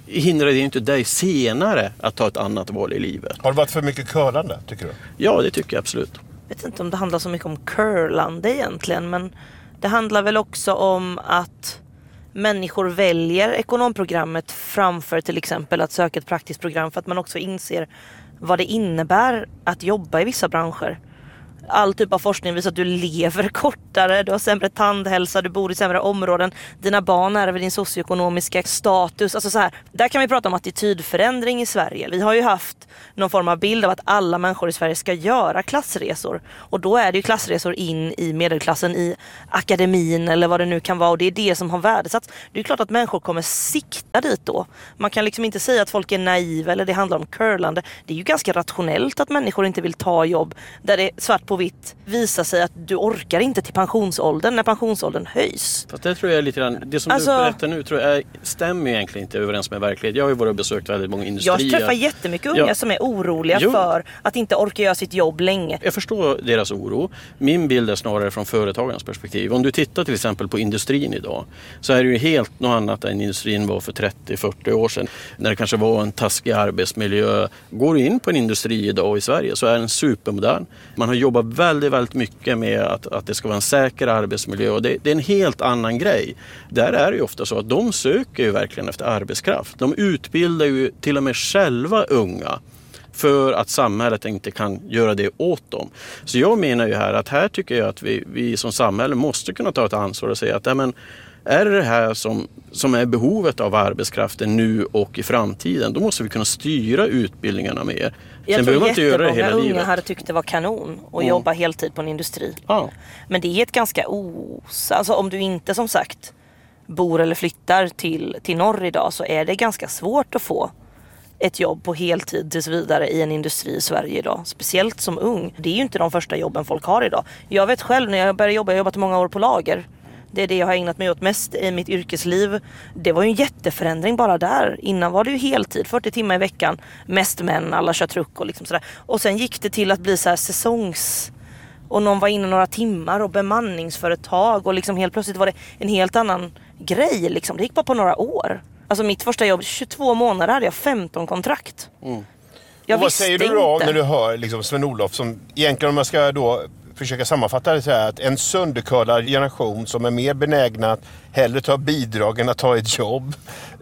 hindrar det inte dig senare att ta ett annat val i livet. Har det varit för mycket curlande, tycker du? Ja, det tycker jag absolut. Jag vet inte om det handlar så mycket om curlande egentligen, men det handlar väl också om att människor väljer ekonomprogrammet framför till exempel att söka ett praktiskt program, för att man också inser vad det innebär att jobba i vissa branscher. All typ av forskning visar att du lever kortare, du har sämre tandhälsa, du bor i sämre områden, dina barn ärver din socioekonomiska status. Alltså så här, där kan vi prata om attitydförändring i Sverige. Vi har ju haft någon form av bild av att alla människor i Sverige ska göra klassresor. Och då är det ju klassresor in i medelklassen, i akademin eller vad det nu kan vara. Och det är det som har värdesatts. Det är klart att människor kommer sikta dit då. Man kan liksom inte säga att folk är naiva eller det handlar om curlande. Det är ju ganska rationellt att människor inte vill ta jobb där det svart på vitt visar sig att du orkar inte till pensionsåldern när pensionsåldern höjs. Fast det tror jag är lite grann, det som alltså, du berättar nu tror jag stämmer egentligen inte överens med verkligheten. Jag har ju varit och besökt väldigt många industrier. Jag träffar jättemycket unga ja. som är oroliga jo. för att inte orka göra sitt jobb länge. Jag förstår deras oro. Min bild är snarare från företagarnas perspektiv. Om du tittar till exempel på industrin idag så är det ju helt något annat än industrin var för trettio till fyrtio år sedan. När det kanske var en taskig arbetsmiljö. Går du in på en industri idag i Sverige så är den supermodern. Man har jobbat väldigt, väldigt mycket med att, att det ska vara en säker arbetsmiljö och det, det är en helt annan grej. Där är det ju ofta så att de söker ju verkligen efter arbetskraft. De utbildar ju till och med själva unga för att samhället inte kan göra det åt dem. Så jag menar ju här att här tycker jag att vi, vi som samhälle måste kunna ta ett ansvar och säga att ja, men, är det här som, som är behovet av arbetskraften nu och i framtiden, då måste vi kunna styra utbildningarna mer. Jag Sen tror behöver man inte göra det hela unga livet. hade tyckt det var kanon att Mm. jobba heltid på en industri. Ja. Men det är ett ganska os... Alltså om du inte som sagt bor eller flyttar till, till norr idag så är det ganska svårt att få ett jobb på heltid tills vidare i en industri i Sverige idag. Speciellt som ung. Det är ju inte de första jobben folk har idag. Jag vet själv när jag började jobba, jag har jobbat många år på lager. Det är det jag har ägnat mig åt mest i mitt yrkesliv. Det var ju en jätteförändring bara där. Innan var det ju heltid, fyrtio timmar i veckan. Mest män, alla kör truck och liksom sådär. Och sen gick det till att bli så här säsongs... Och någon var inne några timmar och bemanningsföretag. Och liksom helt plötsligt var det en helt annan grej. Liksom. Det gick bara på några år. Alltså mitt första jobb, tjugotvå månader hade jag femton kontrakt. Mm. Jag och vad säger du då inte. när du hör liksom Sven-Olof som egentligen om man ska då försöka sammanfatta det så här att en sönderkörlad generation som är mer benägna att hellre ta bidrag än att ta ett jobb.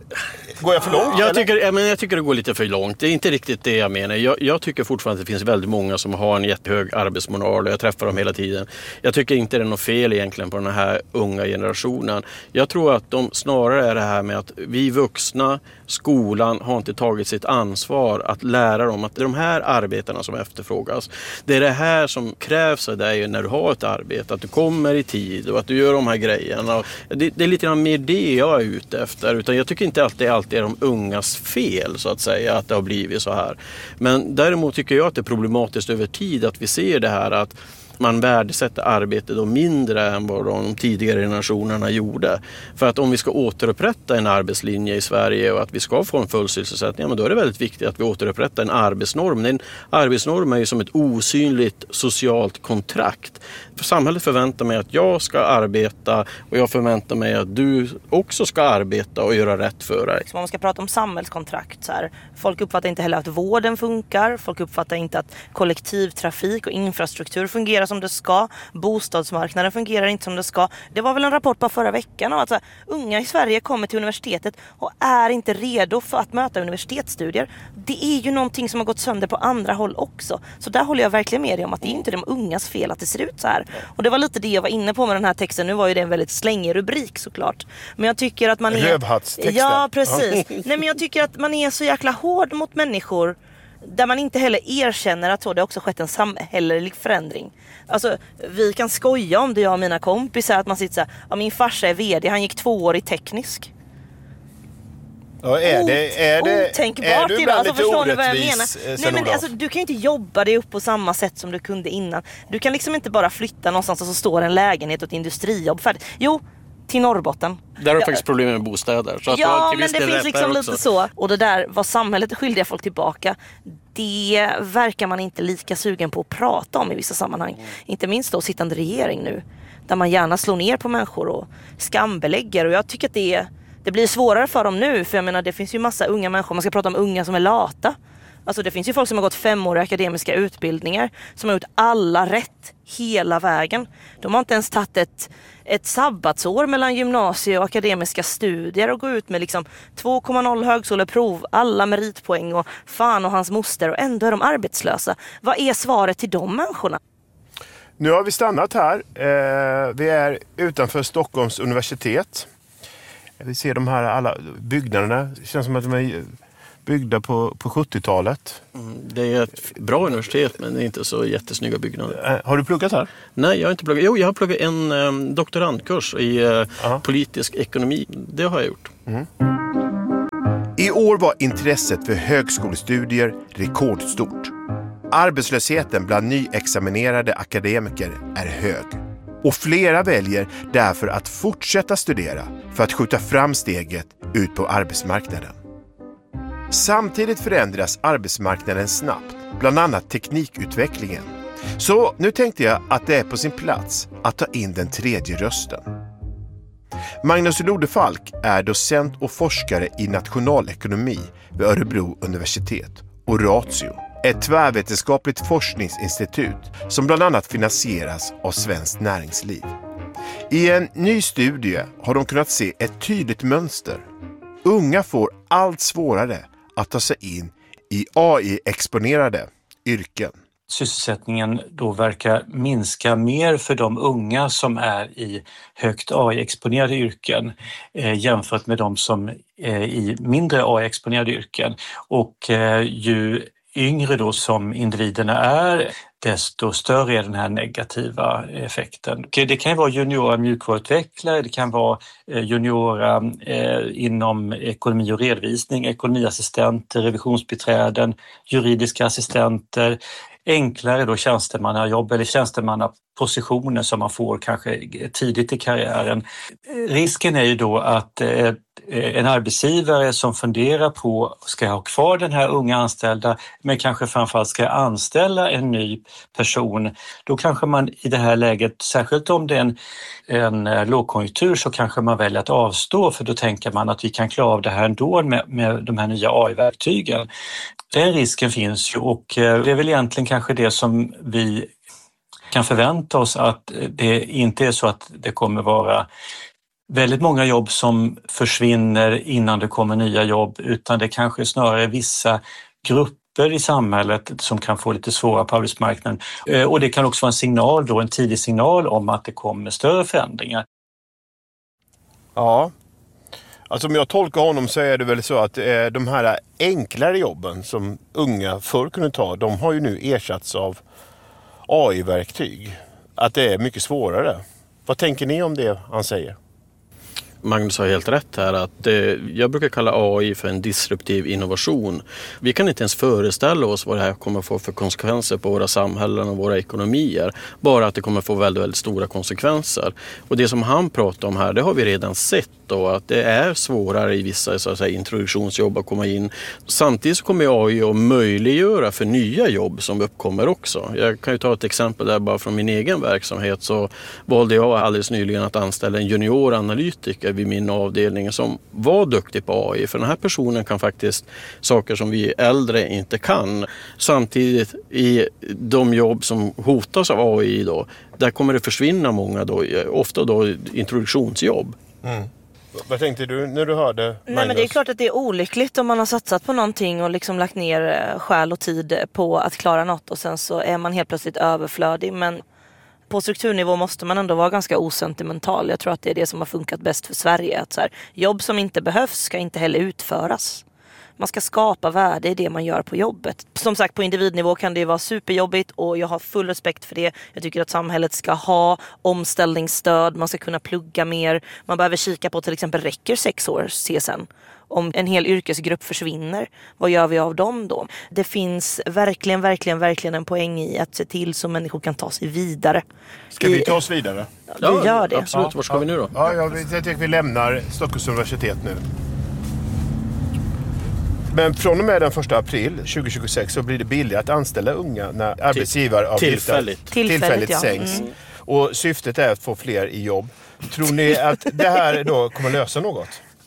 Går jag för långt? Jag tycker, jag, men jag tycker det går lite för långt. Det är inte riktigt det jag menar. Jag, jag tycker fortfarande att det finns väldigt många som har en jättehög arbetsmoral och jag träffar dem hela tiden. Jag tycker inte det är något fel egentligen på den här unga generationen. Jag tror att de snarare är det här med att vi vuxna, skolan har inte tagit sitt ansvar att lära dem att det är de här arbetarna som efterfrågas. Det är det här som krävs av dig när du har ett arbete. Att du kommer i tid och att du gör de här grejerna. Det, det är lite mer det jag är ute efter. Utan jag tycker inte att det alltid är de ungas fel så att säga att det har blivit så här. Men däremot tycker jag att det är problematiskt över tid att vi ser det här att man värdesätter arbetet då mindre än vad de tidigare generationerna gjorde. För att om vi ska återupprätta en arbetslinje i Sverige och att vi ska få en full sysselsättning, ja, men då är det väldigt viktigt att vi återupprättar en arbetsnorm. En arbetsnorm är ju som ett osynligt socialt kontrakt. För samhället förväntar mig att jag ska arbeta och jag förväntar mig att du också ska arbeta och göra rätt för dig. Om man ska prata om samhällskontrakt så här. Folk uppfattar inte heller att vården funkar. Folk uppfattar inte att kollektivtrafik och infrastruktur fungerar som det ska. Bostadsmarknaden fungerar inte som det ska. Det var väl en rapport på förra veckan om att så här, unga i Sverige kommer till universitetet och är inte redo för att möta universitetsstudier. Det är ju någonting som har gått sönder på andra håll också. Så där håller jag verkligen med dig om att det är inte de ungas fel att det ser ut så här. Och det var lite det jag var inne på med den här texten. Nu var ju det en väldigt slängig rubrik såklart. Men jag tycker att man är... Rövhattstexten. Ja, precis. Nej, men jag tycker att man är så jäkla hård mot människor där man inte heller erkänner att så det också skett en samhällelig förändring. Alltså, vi kan skoja om det, jag och mina kompisar, att man sitter så här, ja, min farsa är vd, han gick två år i teknisk. Ja, är det, är det, Otänkbart är du idag, alltså, lite förstår ni vad jag orättvis, menar? Nej, men, alltså, du kan ju inte jobba dig upp på samma sätt som du kunde innan. Du kan liksom inte bara flytta någonstans och så står en lägenhet och ett industrijobb färdigt. Jo, till Norrbotten. Där har du ja. faktiskt problem med bostäder. Så att ja, men det finns liksom lite så. Och det där, vad samhället är skyldiga folk tillbaka, det verkar man inte lika sugen på att prata om i vissa sammanhang. Mm. Inte minst då sittande regering nu, där man gärna slår ner på människor och skambelägger. Och jag tycker att det är Det blir svårare för dem nu, för jag menar det finns ju massa unga människor, man ska prata om unga som är lata. Alltså det finns ju folk som har gått femåriga akademiska utbildningar som har gjort alla rätt hela vägen. De har inte ens tagit ett, ett sabbatsår mellan gymnasie och akademiska studier och gå ut med liksom två komma noll högskoleprov, alla meritpoäng och fan och hans moster, och ändå är de arbetslösa. Vad är svaret till de människorna? Nu har vi stannat här. Eh, vi är utanför Stockholms universitet. Vi ser de här alla byggnaderna. Det känns som att de är byggda på, på sjuttiotalet. Mm, det är ett bra universitet, men det är inte så jättesnygga byggnader. Eh, har du pluggat här? Nej, jag har inte pluggat. Jo, jag har pluggat en um, doktorandkurs i uh, politisk ekonomi. Det har jag gjort. Mm. I år var intresset för högskolestudier rekordstort. Arbetslösheten bland nyexaminerade akademiker är hög. Och flera väljer därför att fortsätta studera för att skjuta fram steget ut på arbetsmarknaden. Samtidigt förändras arbetsmarknaden snabbt, bland annat teknikutvecklingen. Så nu tänkte jag att det är på sin plats att ta in den tredje rösten. Magnus Lodefalk är docent och forskare i nationalekonomi vid Örebro universitet och Ratio, ett tvärvetenskapligt forskningsinstitut som bland annat finansieras av Svenskt Näringsliv. I en ny studie har de kunnat se ett tydligt mönster. Unga får allt svårare att ta sig in i A I-exponerade yrken. Sysselsättningen då verkar minska mer för de unga som är i högt A I-exponerade yrken eh, jämfört med de som är i mindre A I-exponerade yrken. Och eh, ju yngre då som individerna är, desto större är den här negativa effekten. Det kan vara juniora mjukvaruutvecklare, det kan vara juniora eh, inom ekonomi och redovisning, ekonomiassistenter, revisionsbiträden, juridiska assistenter, enklare då tjänstemannajobb eller tjänstemannapositioner som man får kanske tidigt i karriären. Risken är ju då att eh, en arbetsgivare som funderar på ska jag ha kvar den här unga anställda, men kanske framförallt ska jag anställa en ny person. Då kanske man i det här läget, särskilt om det är en, en lågkonjunktur, så kanske man väljer att avstå, för då tänker man att vi kan klara av det här ändå med, med de här nya A I-verktygen. Den risken finns ju, och det är väl egentligen kanske det som vi kan förvänta oss, att det inte är så att det kommer vara väldigt många jobb som försvinner innan det kommer nya jobb, utan det kanske snarare vissa grupper i samhället som kan få lite svårare på arbetsmarknaden. Och det kan också vara en signal då, en tidig signal om att det kommer större förändringar. Ja, alltså om jag tolkar honom så är det väl så att eh, de här enklare jobben som unga förr kunde ta, de har ju nu ersatts av A I-verktyg. Att det är mycket svårare. Vad tänker ni om det han säger? Magnus har helt rätt här, att eh, jag brukar kalla A I för en disruptiv innovation. Vi kan inte ens föreställa oss vad det här kommer få för konsekvenser på våra samhällen och våra ekonomier. Bara att det kommer få väldigt, väldigt stora konsekvenser. Och det som han pratar om här, det har vi redan sett då, att det är svårare i vissa så att säga, introduktionsjobb att komma in. Samtidigt så kommer A I att möjliggöra för nya jobb som uppkommer också. Jag kan ju ta ett exempel där bara från min egen verksamhet, så valde jag alldeles nyligen att anställa en junioranalytiker vid min avdelning som var duktig på A I. För den här personen kan faktiskt saker som vi äldre inte kan. Samtidigt i de jobb som hotas av A I då, där kommer det försvinna många då, ofta då introduktionsjobb. Mm. Vad tänkte du när du hörde Magnus? Nej, men det är klart att det är olyckligt om man har satsat på någonting och liksom lagt ner själ och tid på att klara något, och sen så är man helt plötsligt överflödig. Men på strukturnivå måste man ändå vara ganska osentimental. Jag tror att det är det som har funkat bäst för Sverige. Att så här, jobb som inte behövs ska inte heller utföras. Man ska skapa värde i det man gör på jobbet. Som sagt, på individnivå kan det vara superjobbigt, och jag har full respekt för det. Jag tycker att samhället ska ha omställningsstöd. Man ska kunna plugga mer. Man behöver kika på till exempel, räcker sex års C S N? Om en hel yrkesgrupp försvinner, vad gör vi av dem då? Det finns verkligen, verkligen, verkligen en poäng i att se till så människor kan ta sig vidare. Ska vi ta oss vidare? Ja, vi gör det. Absolut. Ja, var ska ja. vi nu då? Ja, jag tänkte att vi lämnar Stockholms universitet nu. Men från och med den första april tjugohundratjugosex så blir det billigare att anställa unga när arbetsgivaravgifter tillfälligt, tillfälligt, tillfälligt ja. sänks. Mm. Och syftet är att få fler i jobb. Tror ni att det här då kommer lösa något?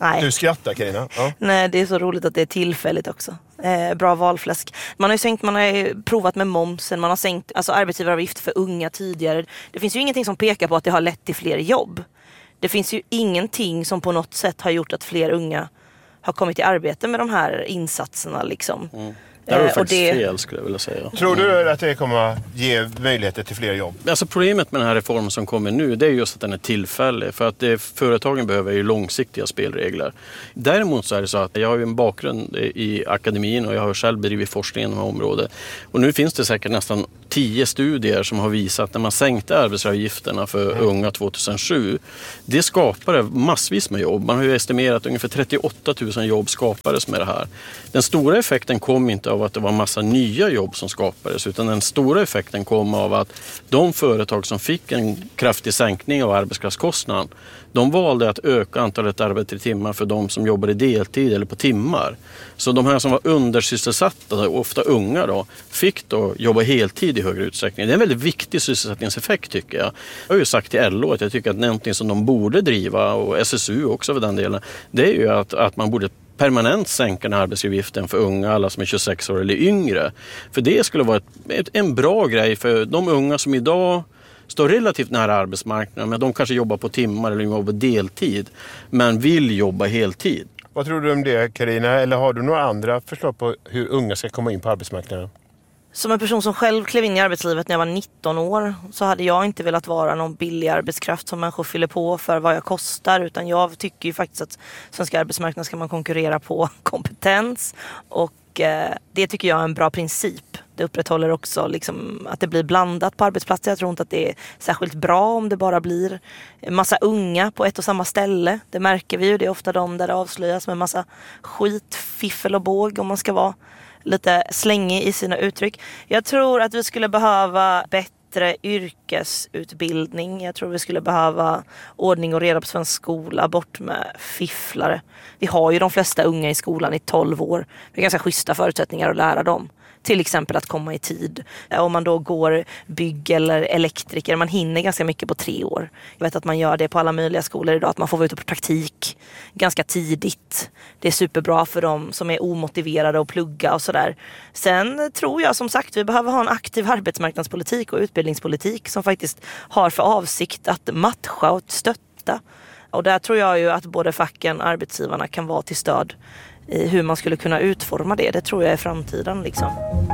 Nej. Du skrattar, Carina. Ja. Nej, det är så roligt att det är tillfälligt också. Eh, bra valfläsk. Man har ju sänkt, man har ju provat med momsen, man har sänkt alltså arbetsgivaravgift för unga tidigare. Det finns ju ingenting som pekar på att det har lett till fler jobb. Det finns ju ingenting som på något sätt har gjort att fler unga har kommit i arbete med de här insatserna liksom. Mm. Det är Eh, faktiskt det... fel skulle jag vilja säga. Tror du att det kommer att ge möjligheter till fler jobb? Alltså problemet med den här reformen som kommer nu, det är just att den är tillfällig. För att det, företagen behöver ju långsiktiga spelregler. Däremot så är det så att jag har ju en bakgrund i akademin och jag har själv bedrivit forskning inom området. Och nu finns det säkert nästan tio studier som har visat att när man sänkte arbetsgivaravgifterna för mm. unga tjugohundrasju, det skapade massvis med jobb. Man har ju estimerat att ungefär trettioåtta tusen jobb skapades med det här. Den stora effekten kom inte av att det var en massa nya jobb som skapades, utan den stora effekten kom av att de företag som fick en kraftig sänkning av arbetskraftskostnaden, de valde att öka antalet arbetade timmar för de som jobbade deltid eller på timmar. Så de här som var undersysselsatta, ofta unga då, fick då jobba heltid i högre utsträckning. Det är en väldigt viktig sysselsättningseffekt tycker jag. Jag har ju sagt till L O att jag tycker att någonting som de borde driva, och S S U också för den delen, det är ju att, att man borde permanent sänka den arbetsgivaravgiften för unga, alla som är tjugosex år eller yngre. För det skulle vara ett, ett, en bra grej för de unga som idag står relativt nära arbetsmarknaden, men de kanske jobbar på timmar eller jobbar deltid, men vill jobba heltid. Vad tror du om det, Carina? Eller har du några andra förslag på hur unga ska komma in på arbetsmarknaden? Som en person som själv klev in i arbetslivet när jag var nitton år så hade jag inte velat vara någon billig arbetskraft som människor fyller på för vad jag kostar, utan jag tycker ju faktiskt att svenska arbetsmarknaden ska man konkurrera på kompetens, och eh, det tycker jag är en bra princip. Det upprätthåller också liksom att det blir blandat på arbetsplatser. Jag tror inte att det är särskilt bra om det bara blir en massa unga på ett och samma ställe. Det märker vi ju, det är ofta de där det avslöjas med massa skit, fiffel och båg, om man ska vara lite slängig i sina uttryck. Jag tror att vi skulle behöva bättre yrkesutbildning. Jag tror vi skulle behöva ordning och reda på svensk skola, bort med fifflare. Vi har ju de flesta unga i skolan i tolv år. Det är ganska schyssta förutsättningar att lära dem. Till exempel att komma i tid. Om man då går bygg eller elektriker, man hinner ganska mycket på tre år. Jag vet att man gör det på alla möjliga skolor idag, att man får vara ute på praktik ganska tidigt. Det är superbra för dem som är omotiverade och plugga och sådär. Sen tror jag som sagt vi behöver ha en aktiv arbetsmarknadspolitik och utbildningspolitik som faktiskt har för avsikt att matcha och stötta. Och där tror jag ju att både facken och arbetsgivarna kan vara till stöd i hur man skulle kunna utforma det. Det tror jag är framtiden liksom.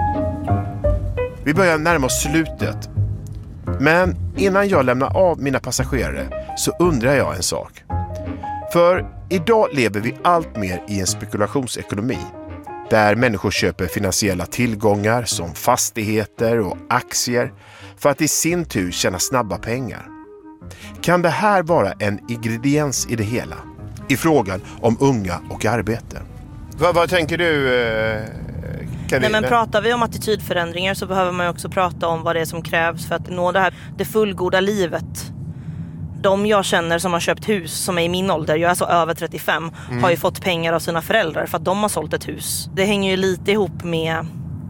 Vi börjar närma oss slutet. Men innan jag lämnar av mina passagerare så undrar jag en sak. För idag lever vi allt mer i en spekulationsekonomi där människor köper finansiella tillgångar som fastigheter och aktier för att i sin tur tjäna snabba pengar. Kan det här vara en ingrediens i det hela? I frågan om unga och arbete. Vad, vad tänker du, eh, Nej, men pratar vi om attitydförändringar så behöver man ju också prata om vad det är som krävs för att nå det här, det fullgoda livet. De jag känner som har köpt hus som är i min ålder, jag är alltså över trettiofem, mm. har ju fått pengar av sina föräldrar för att de har sålt ett hus. Det hänger ju lite ihop med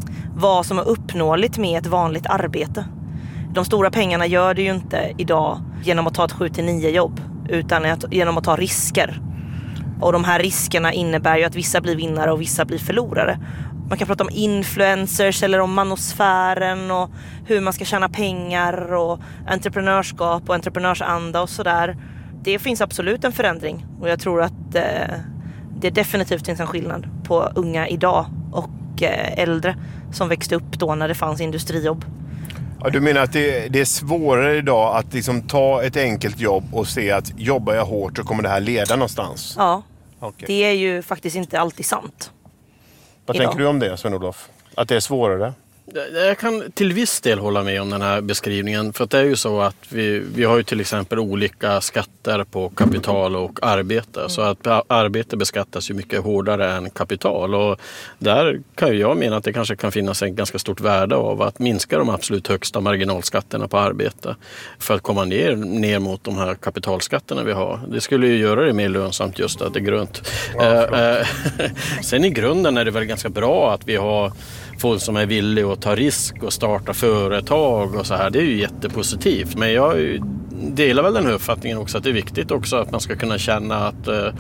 vad som är uppnåeligt med ett vanligt arbete. De stora pengarna gör det ju inte idag genom att ta ett sju till nio jobb, utan genom att ta risker. Och de här riskerna innebär ju att vissa blir vinnare och vissa blir förlorare. Man kan prata om influencers eller om manosfären och hur man ska tjäna pengar och entreprenörskap och entreprenörsanda och sådär. Det finns absolut en förändring och jag tror att eh, det definitivt finns en skillnad på unga idag och eh, äldre som växte upp då när det fanns industrijobb. Ja, du menar att det, det är svårare idag att liksom ta ett enkelt jobb och se att jobbar jag hårt så kommer det här leda någonstans? Ja, okay. Det är ju faktiskt inte alltid sant. Vad idag. tänker du om det, Sven-Olof? Att det är svårare? Jag kan till viss del hålla med om den här beskrivningen. För att det är ju så att vi, vi har ju till exempel olika skatter på kapital och arbete. Mm. Så att arbete beskattas ju mycket hårdare än kapital. Och där kan ju jag mena att det kanske kan finnas en ganska stort värde av att minska de absolut högsta marginalskatterna på arbete. För att komma ner, ner mot de här kapitalskatterna vi har. Det skulle ju göra det mer lönsamt just att det är grönt. Ja, Sen i grunden är det väl ganska bra att vi har folk som är villiga att ta risk och starta företag och så här. Det är ju jättepositivt. Men jag delar väl den här uppfattningen också att det är viktigt också att man ska kunna känna att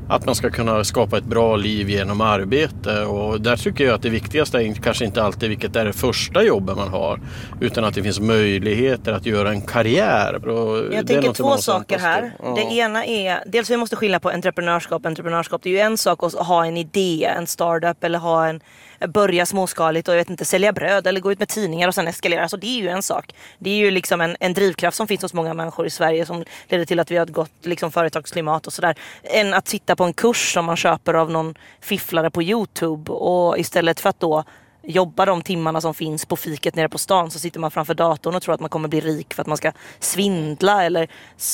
att man ska kunna skapa ett bra liv genom arbete, och där tycker jag att det viktigaste är kanske inte alltid vilket är det första jobbet man har, utan att det finns möjligheter att göra en karriär. Och jag tänker två saker här. Ja. Det ena är, dels vi måste skilja på entreprenörskap. Entreprenörskap, det är ju en sak att ha en idé, en startup eller ha en börja småskaligt och jag vet inte, sälja bröd eller gå ut med tidningar och sen eskalera. Så det är ju en sak. Det är ju liksom en, en drivkraft som finns hos många människor i Sverige som leder till att vi har ett gott liksom, företagsklimat och sådär. Än att sitta på en kurs som man köper av någon fifflare på YouTube, och istället för att då jobba de timmarna som finns på fiket nere på stan så sitter man framför datorn och tror att man kommer bli rik för att man ska svindla eller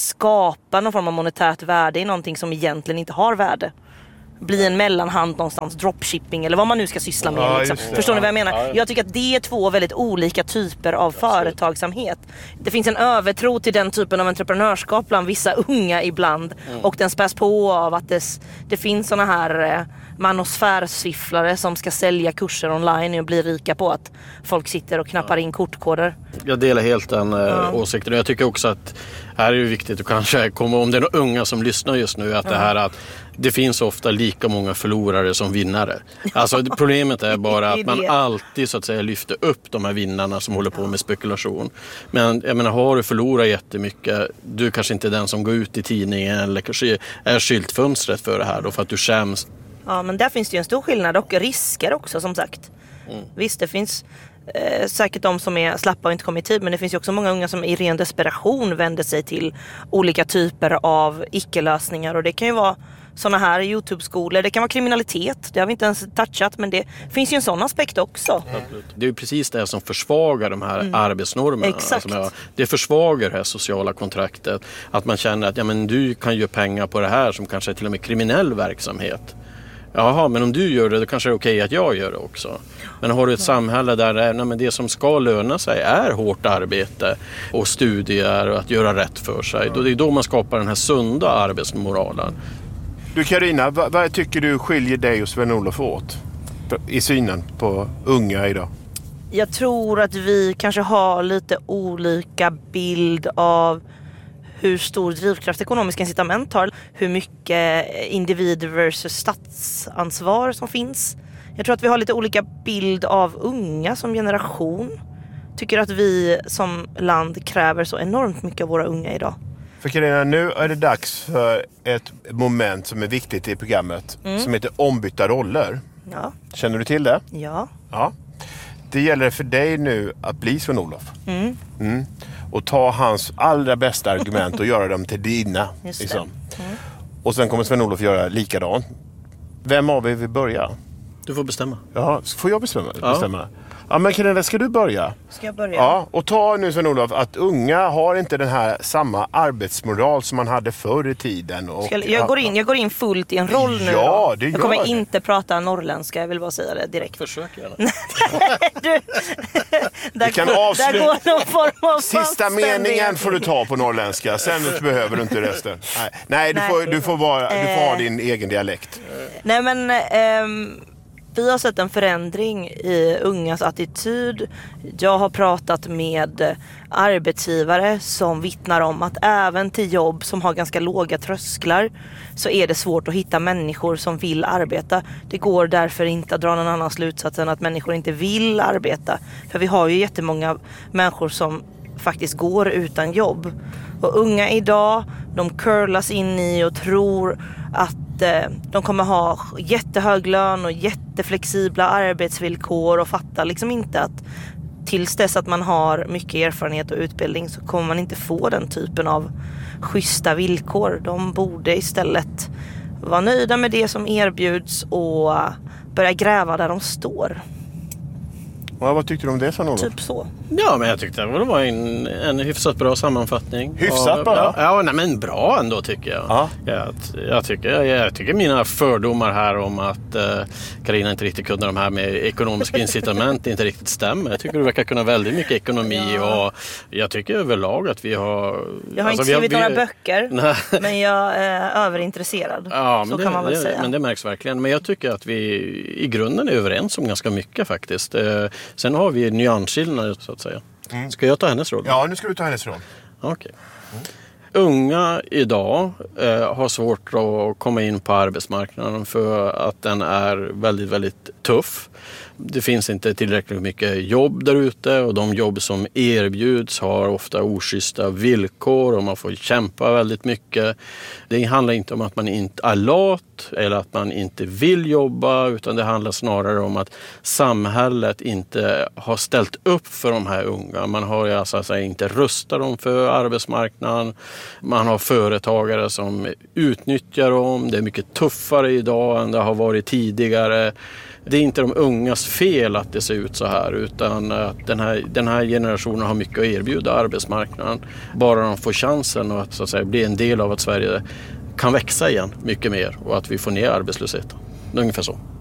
skapa någon form av monetärt värde i någonting som egentligen inte har värde. Bli en mellanhand någonstans, dropshipping eller vad man nu ska syssla med. Ja, liksom. Förstår ni vad jag menar? Ja. Jag tycker att det är två väldigt olika typer av företagsamhet. Det finns en övertro till den typen av entreprenörskap bland vissa unga ibland. Mm. Och den späs på av att det, det finns såna här eh, manosfärsifflare som ska sälja kurser online och bli rika på att folk sitter och knappar in kortkoder. Jag delar helt den eh, ja. åsikten. Jag tycker också att här är det viktigt att kanske komma, om det är några unga som lyssnar just nu, att ja. det här att det finns ofta lika många förlorare som vinnare. Alltså problemet är bara att man alltid så att säga lyfter upp de här vinnarna som håller på med spekulation. Men jag menar, har du förlorat jättemycket, du kanske inte är den som går ut i tidningen eller kanske är skyltfönstret för det här då för att du skäms. Ja, men där finns det ju en stor skillnad och risker också som sagt. Mm. Visst, det finns eh, säkert de som är slappa och inte kommer i tid, men det finns ju också många unga som i ren desperation vänder sig till olika typer av icke-lösningar, och det kan ju vara såna här YouTube-skolor, det kan vara kriminalitet, det har vi inte ens touchat, men det finns ju en sån aspekt också. Mm. Det är ju precis det som försvagar de här mm. arbetsnormerna. Exakt. Alltså, det försvagar det här sociala kontraktet, att man känner att ja, men du kan göra pengar på det här som kanske är till och med kriminell verksamhet. Jaha, men om du gör det, då kanske det är okej att jag gör det också. Men har du ett samhälle där det, är, nej, men det som ska löna sig är hårt arbete och studier och att göra rätt för sig, då det är då man skapar den här sunda arbetsmoralen. Du Carina, vad, vad tycker du skiljer dig och Sven-Olof åt i synen på unga idag? Jag tror att vi kanske har lite olika bild av hur stor drivkraft ekonomiska incitament har, hur mycket individ versus statsansvar som finns. Jag tror att vi har lite olika bild av unga som generation. Tycker att vi som land kräver så enormt mycket av våra unga idag. För Carina, nu är det dags för ett moment som är viktigt i programmet mm. som heter ombytta roller. Ja. Känner du till det? Ja. Ja. Det gäller för dig nu att bli Sven-Olof. Mm. Mm. Och ta hans allra bästa argument och göra dem till dina. Just liksom. det. Mm. Och sen kommer Sven-Olof göra likadant. Vem av er vill börja? Du får bestämma. Ja, får jag bestämma? Ja. bestämma? Ja, men Carina, ska du börja? Ska jag börja? Ja, och ta nu Sven-Olof att unga har inte den här samma arbetsmoral som man hade förr i tiden. Och, jag, jag, går in, jag går in fullt i en roll nu. Ja, det gör jag kommer det. inte prata norrländska, jag vill bara säga det direkt. Försök gärna. du, där, Vi kan går, avsluta. där går någon form av Sista meningen får du ta på norrländska, sen behöver du inte resten. Nej, Nej, du, Nej. Får, du, får vara, du får ha din egen dialekt. Nej, men... Ehm, vi har sett en förändring i ungas attityd. Jag har pratat med arbetsgivare som vittnar om att även till jobb som har ganska låga trösklar så är det svårt att hitta människor som vill arbeta. Det går därför inte att dra någon annan slutsats än att människor inte vill arbeta. För vi har ju jättemånga människor som faktiskt går utan jobb. Och unga idag, de curlas in i och tror att de kommer ha jättehög lön och jätteflexibla arbetsvillkor och fattar liksom inte att tills dess att man har mycket erfarenhet och utbildning så kommer man inte få den typen av schyssta villkor. De borde istället vara nöjda med det som erbjuds och börja gräva där de står. Ja, vad tyckte du om det, Sven-Olof? Typ så. Ja, men jag tyckte det var en, en hyfsat bra sammanfattning. Hyfsat av, bra? Ja, ja nej, men bra ändå tycker jag. Ja. Jag, jag, tycker, jag, jag tycker mina fördomar här om att Carina uh, inte riktigt kunde de här med ekonomiska incitament inte riktigt stämmer. Jag tycker du verkar kunna väldigt mycket ekonomi ja. och jag tycker överlag att vi har... Jag har alltså, inte skrivit vi har, vi, några böcker, nej. men jag är överintresserad. Ja, så det, kan man väl det, säga. Men det märks verkligen. Men jag tycker att vi i grunden är överens om ganska mycket faktiskt. Uh, sen har vi nyansskillnader så att säga. Mm. Ska jag ta hennes roll? Ja, nu ska du ta hennes roll. Okej. Okay. Unga idag eh, har svårt att komma in på arbetsmarknaden för att den är väldigt, väldigt tuff. Det finns inte tillräckligt mycket jobb där ute och de jobb som erbjuds har ofta oschyssta villkor och man får kämpa väldigt mycket. Det handlar inte om att man inte är lat eller att man inte vill jobba, utan det handlar snarare om att samhället inte har ställt upp för de här unga. Man har alltså inte rustat dem för arbetsmarknaden. Man har företagare som utnyttjar dem. Det är mycket tuffare idag än det har varit tidigare. Det är inte de ungas fel att det ser ut så här, utan att den här, den här generationen har mycket att erbjuda arbetsmarknaden. Bara de får chansen att, så att säga, bli en del av att Sverige kan växa igen mycket mer och att vi får ner arbetslösheten. Ungefär så.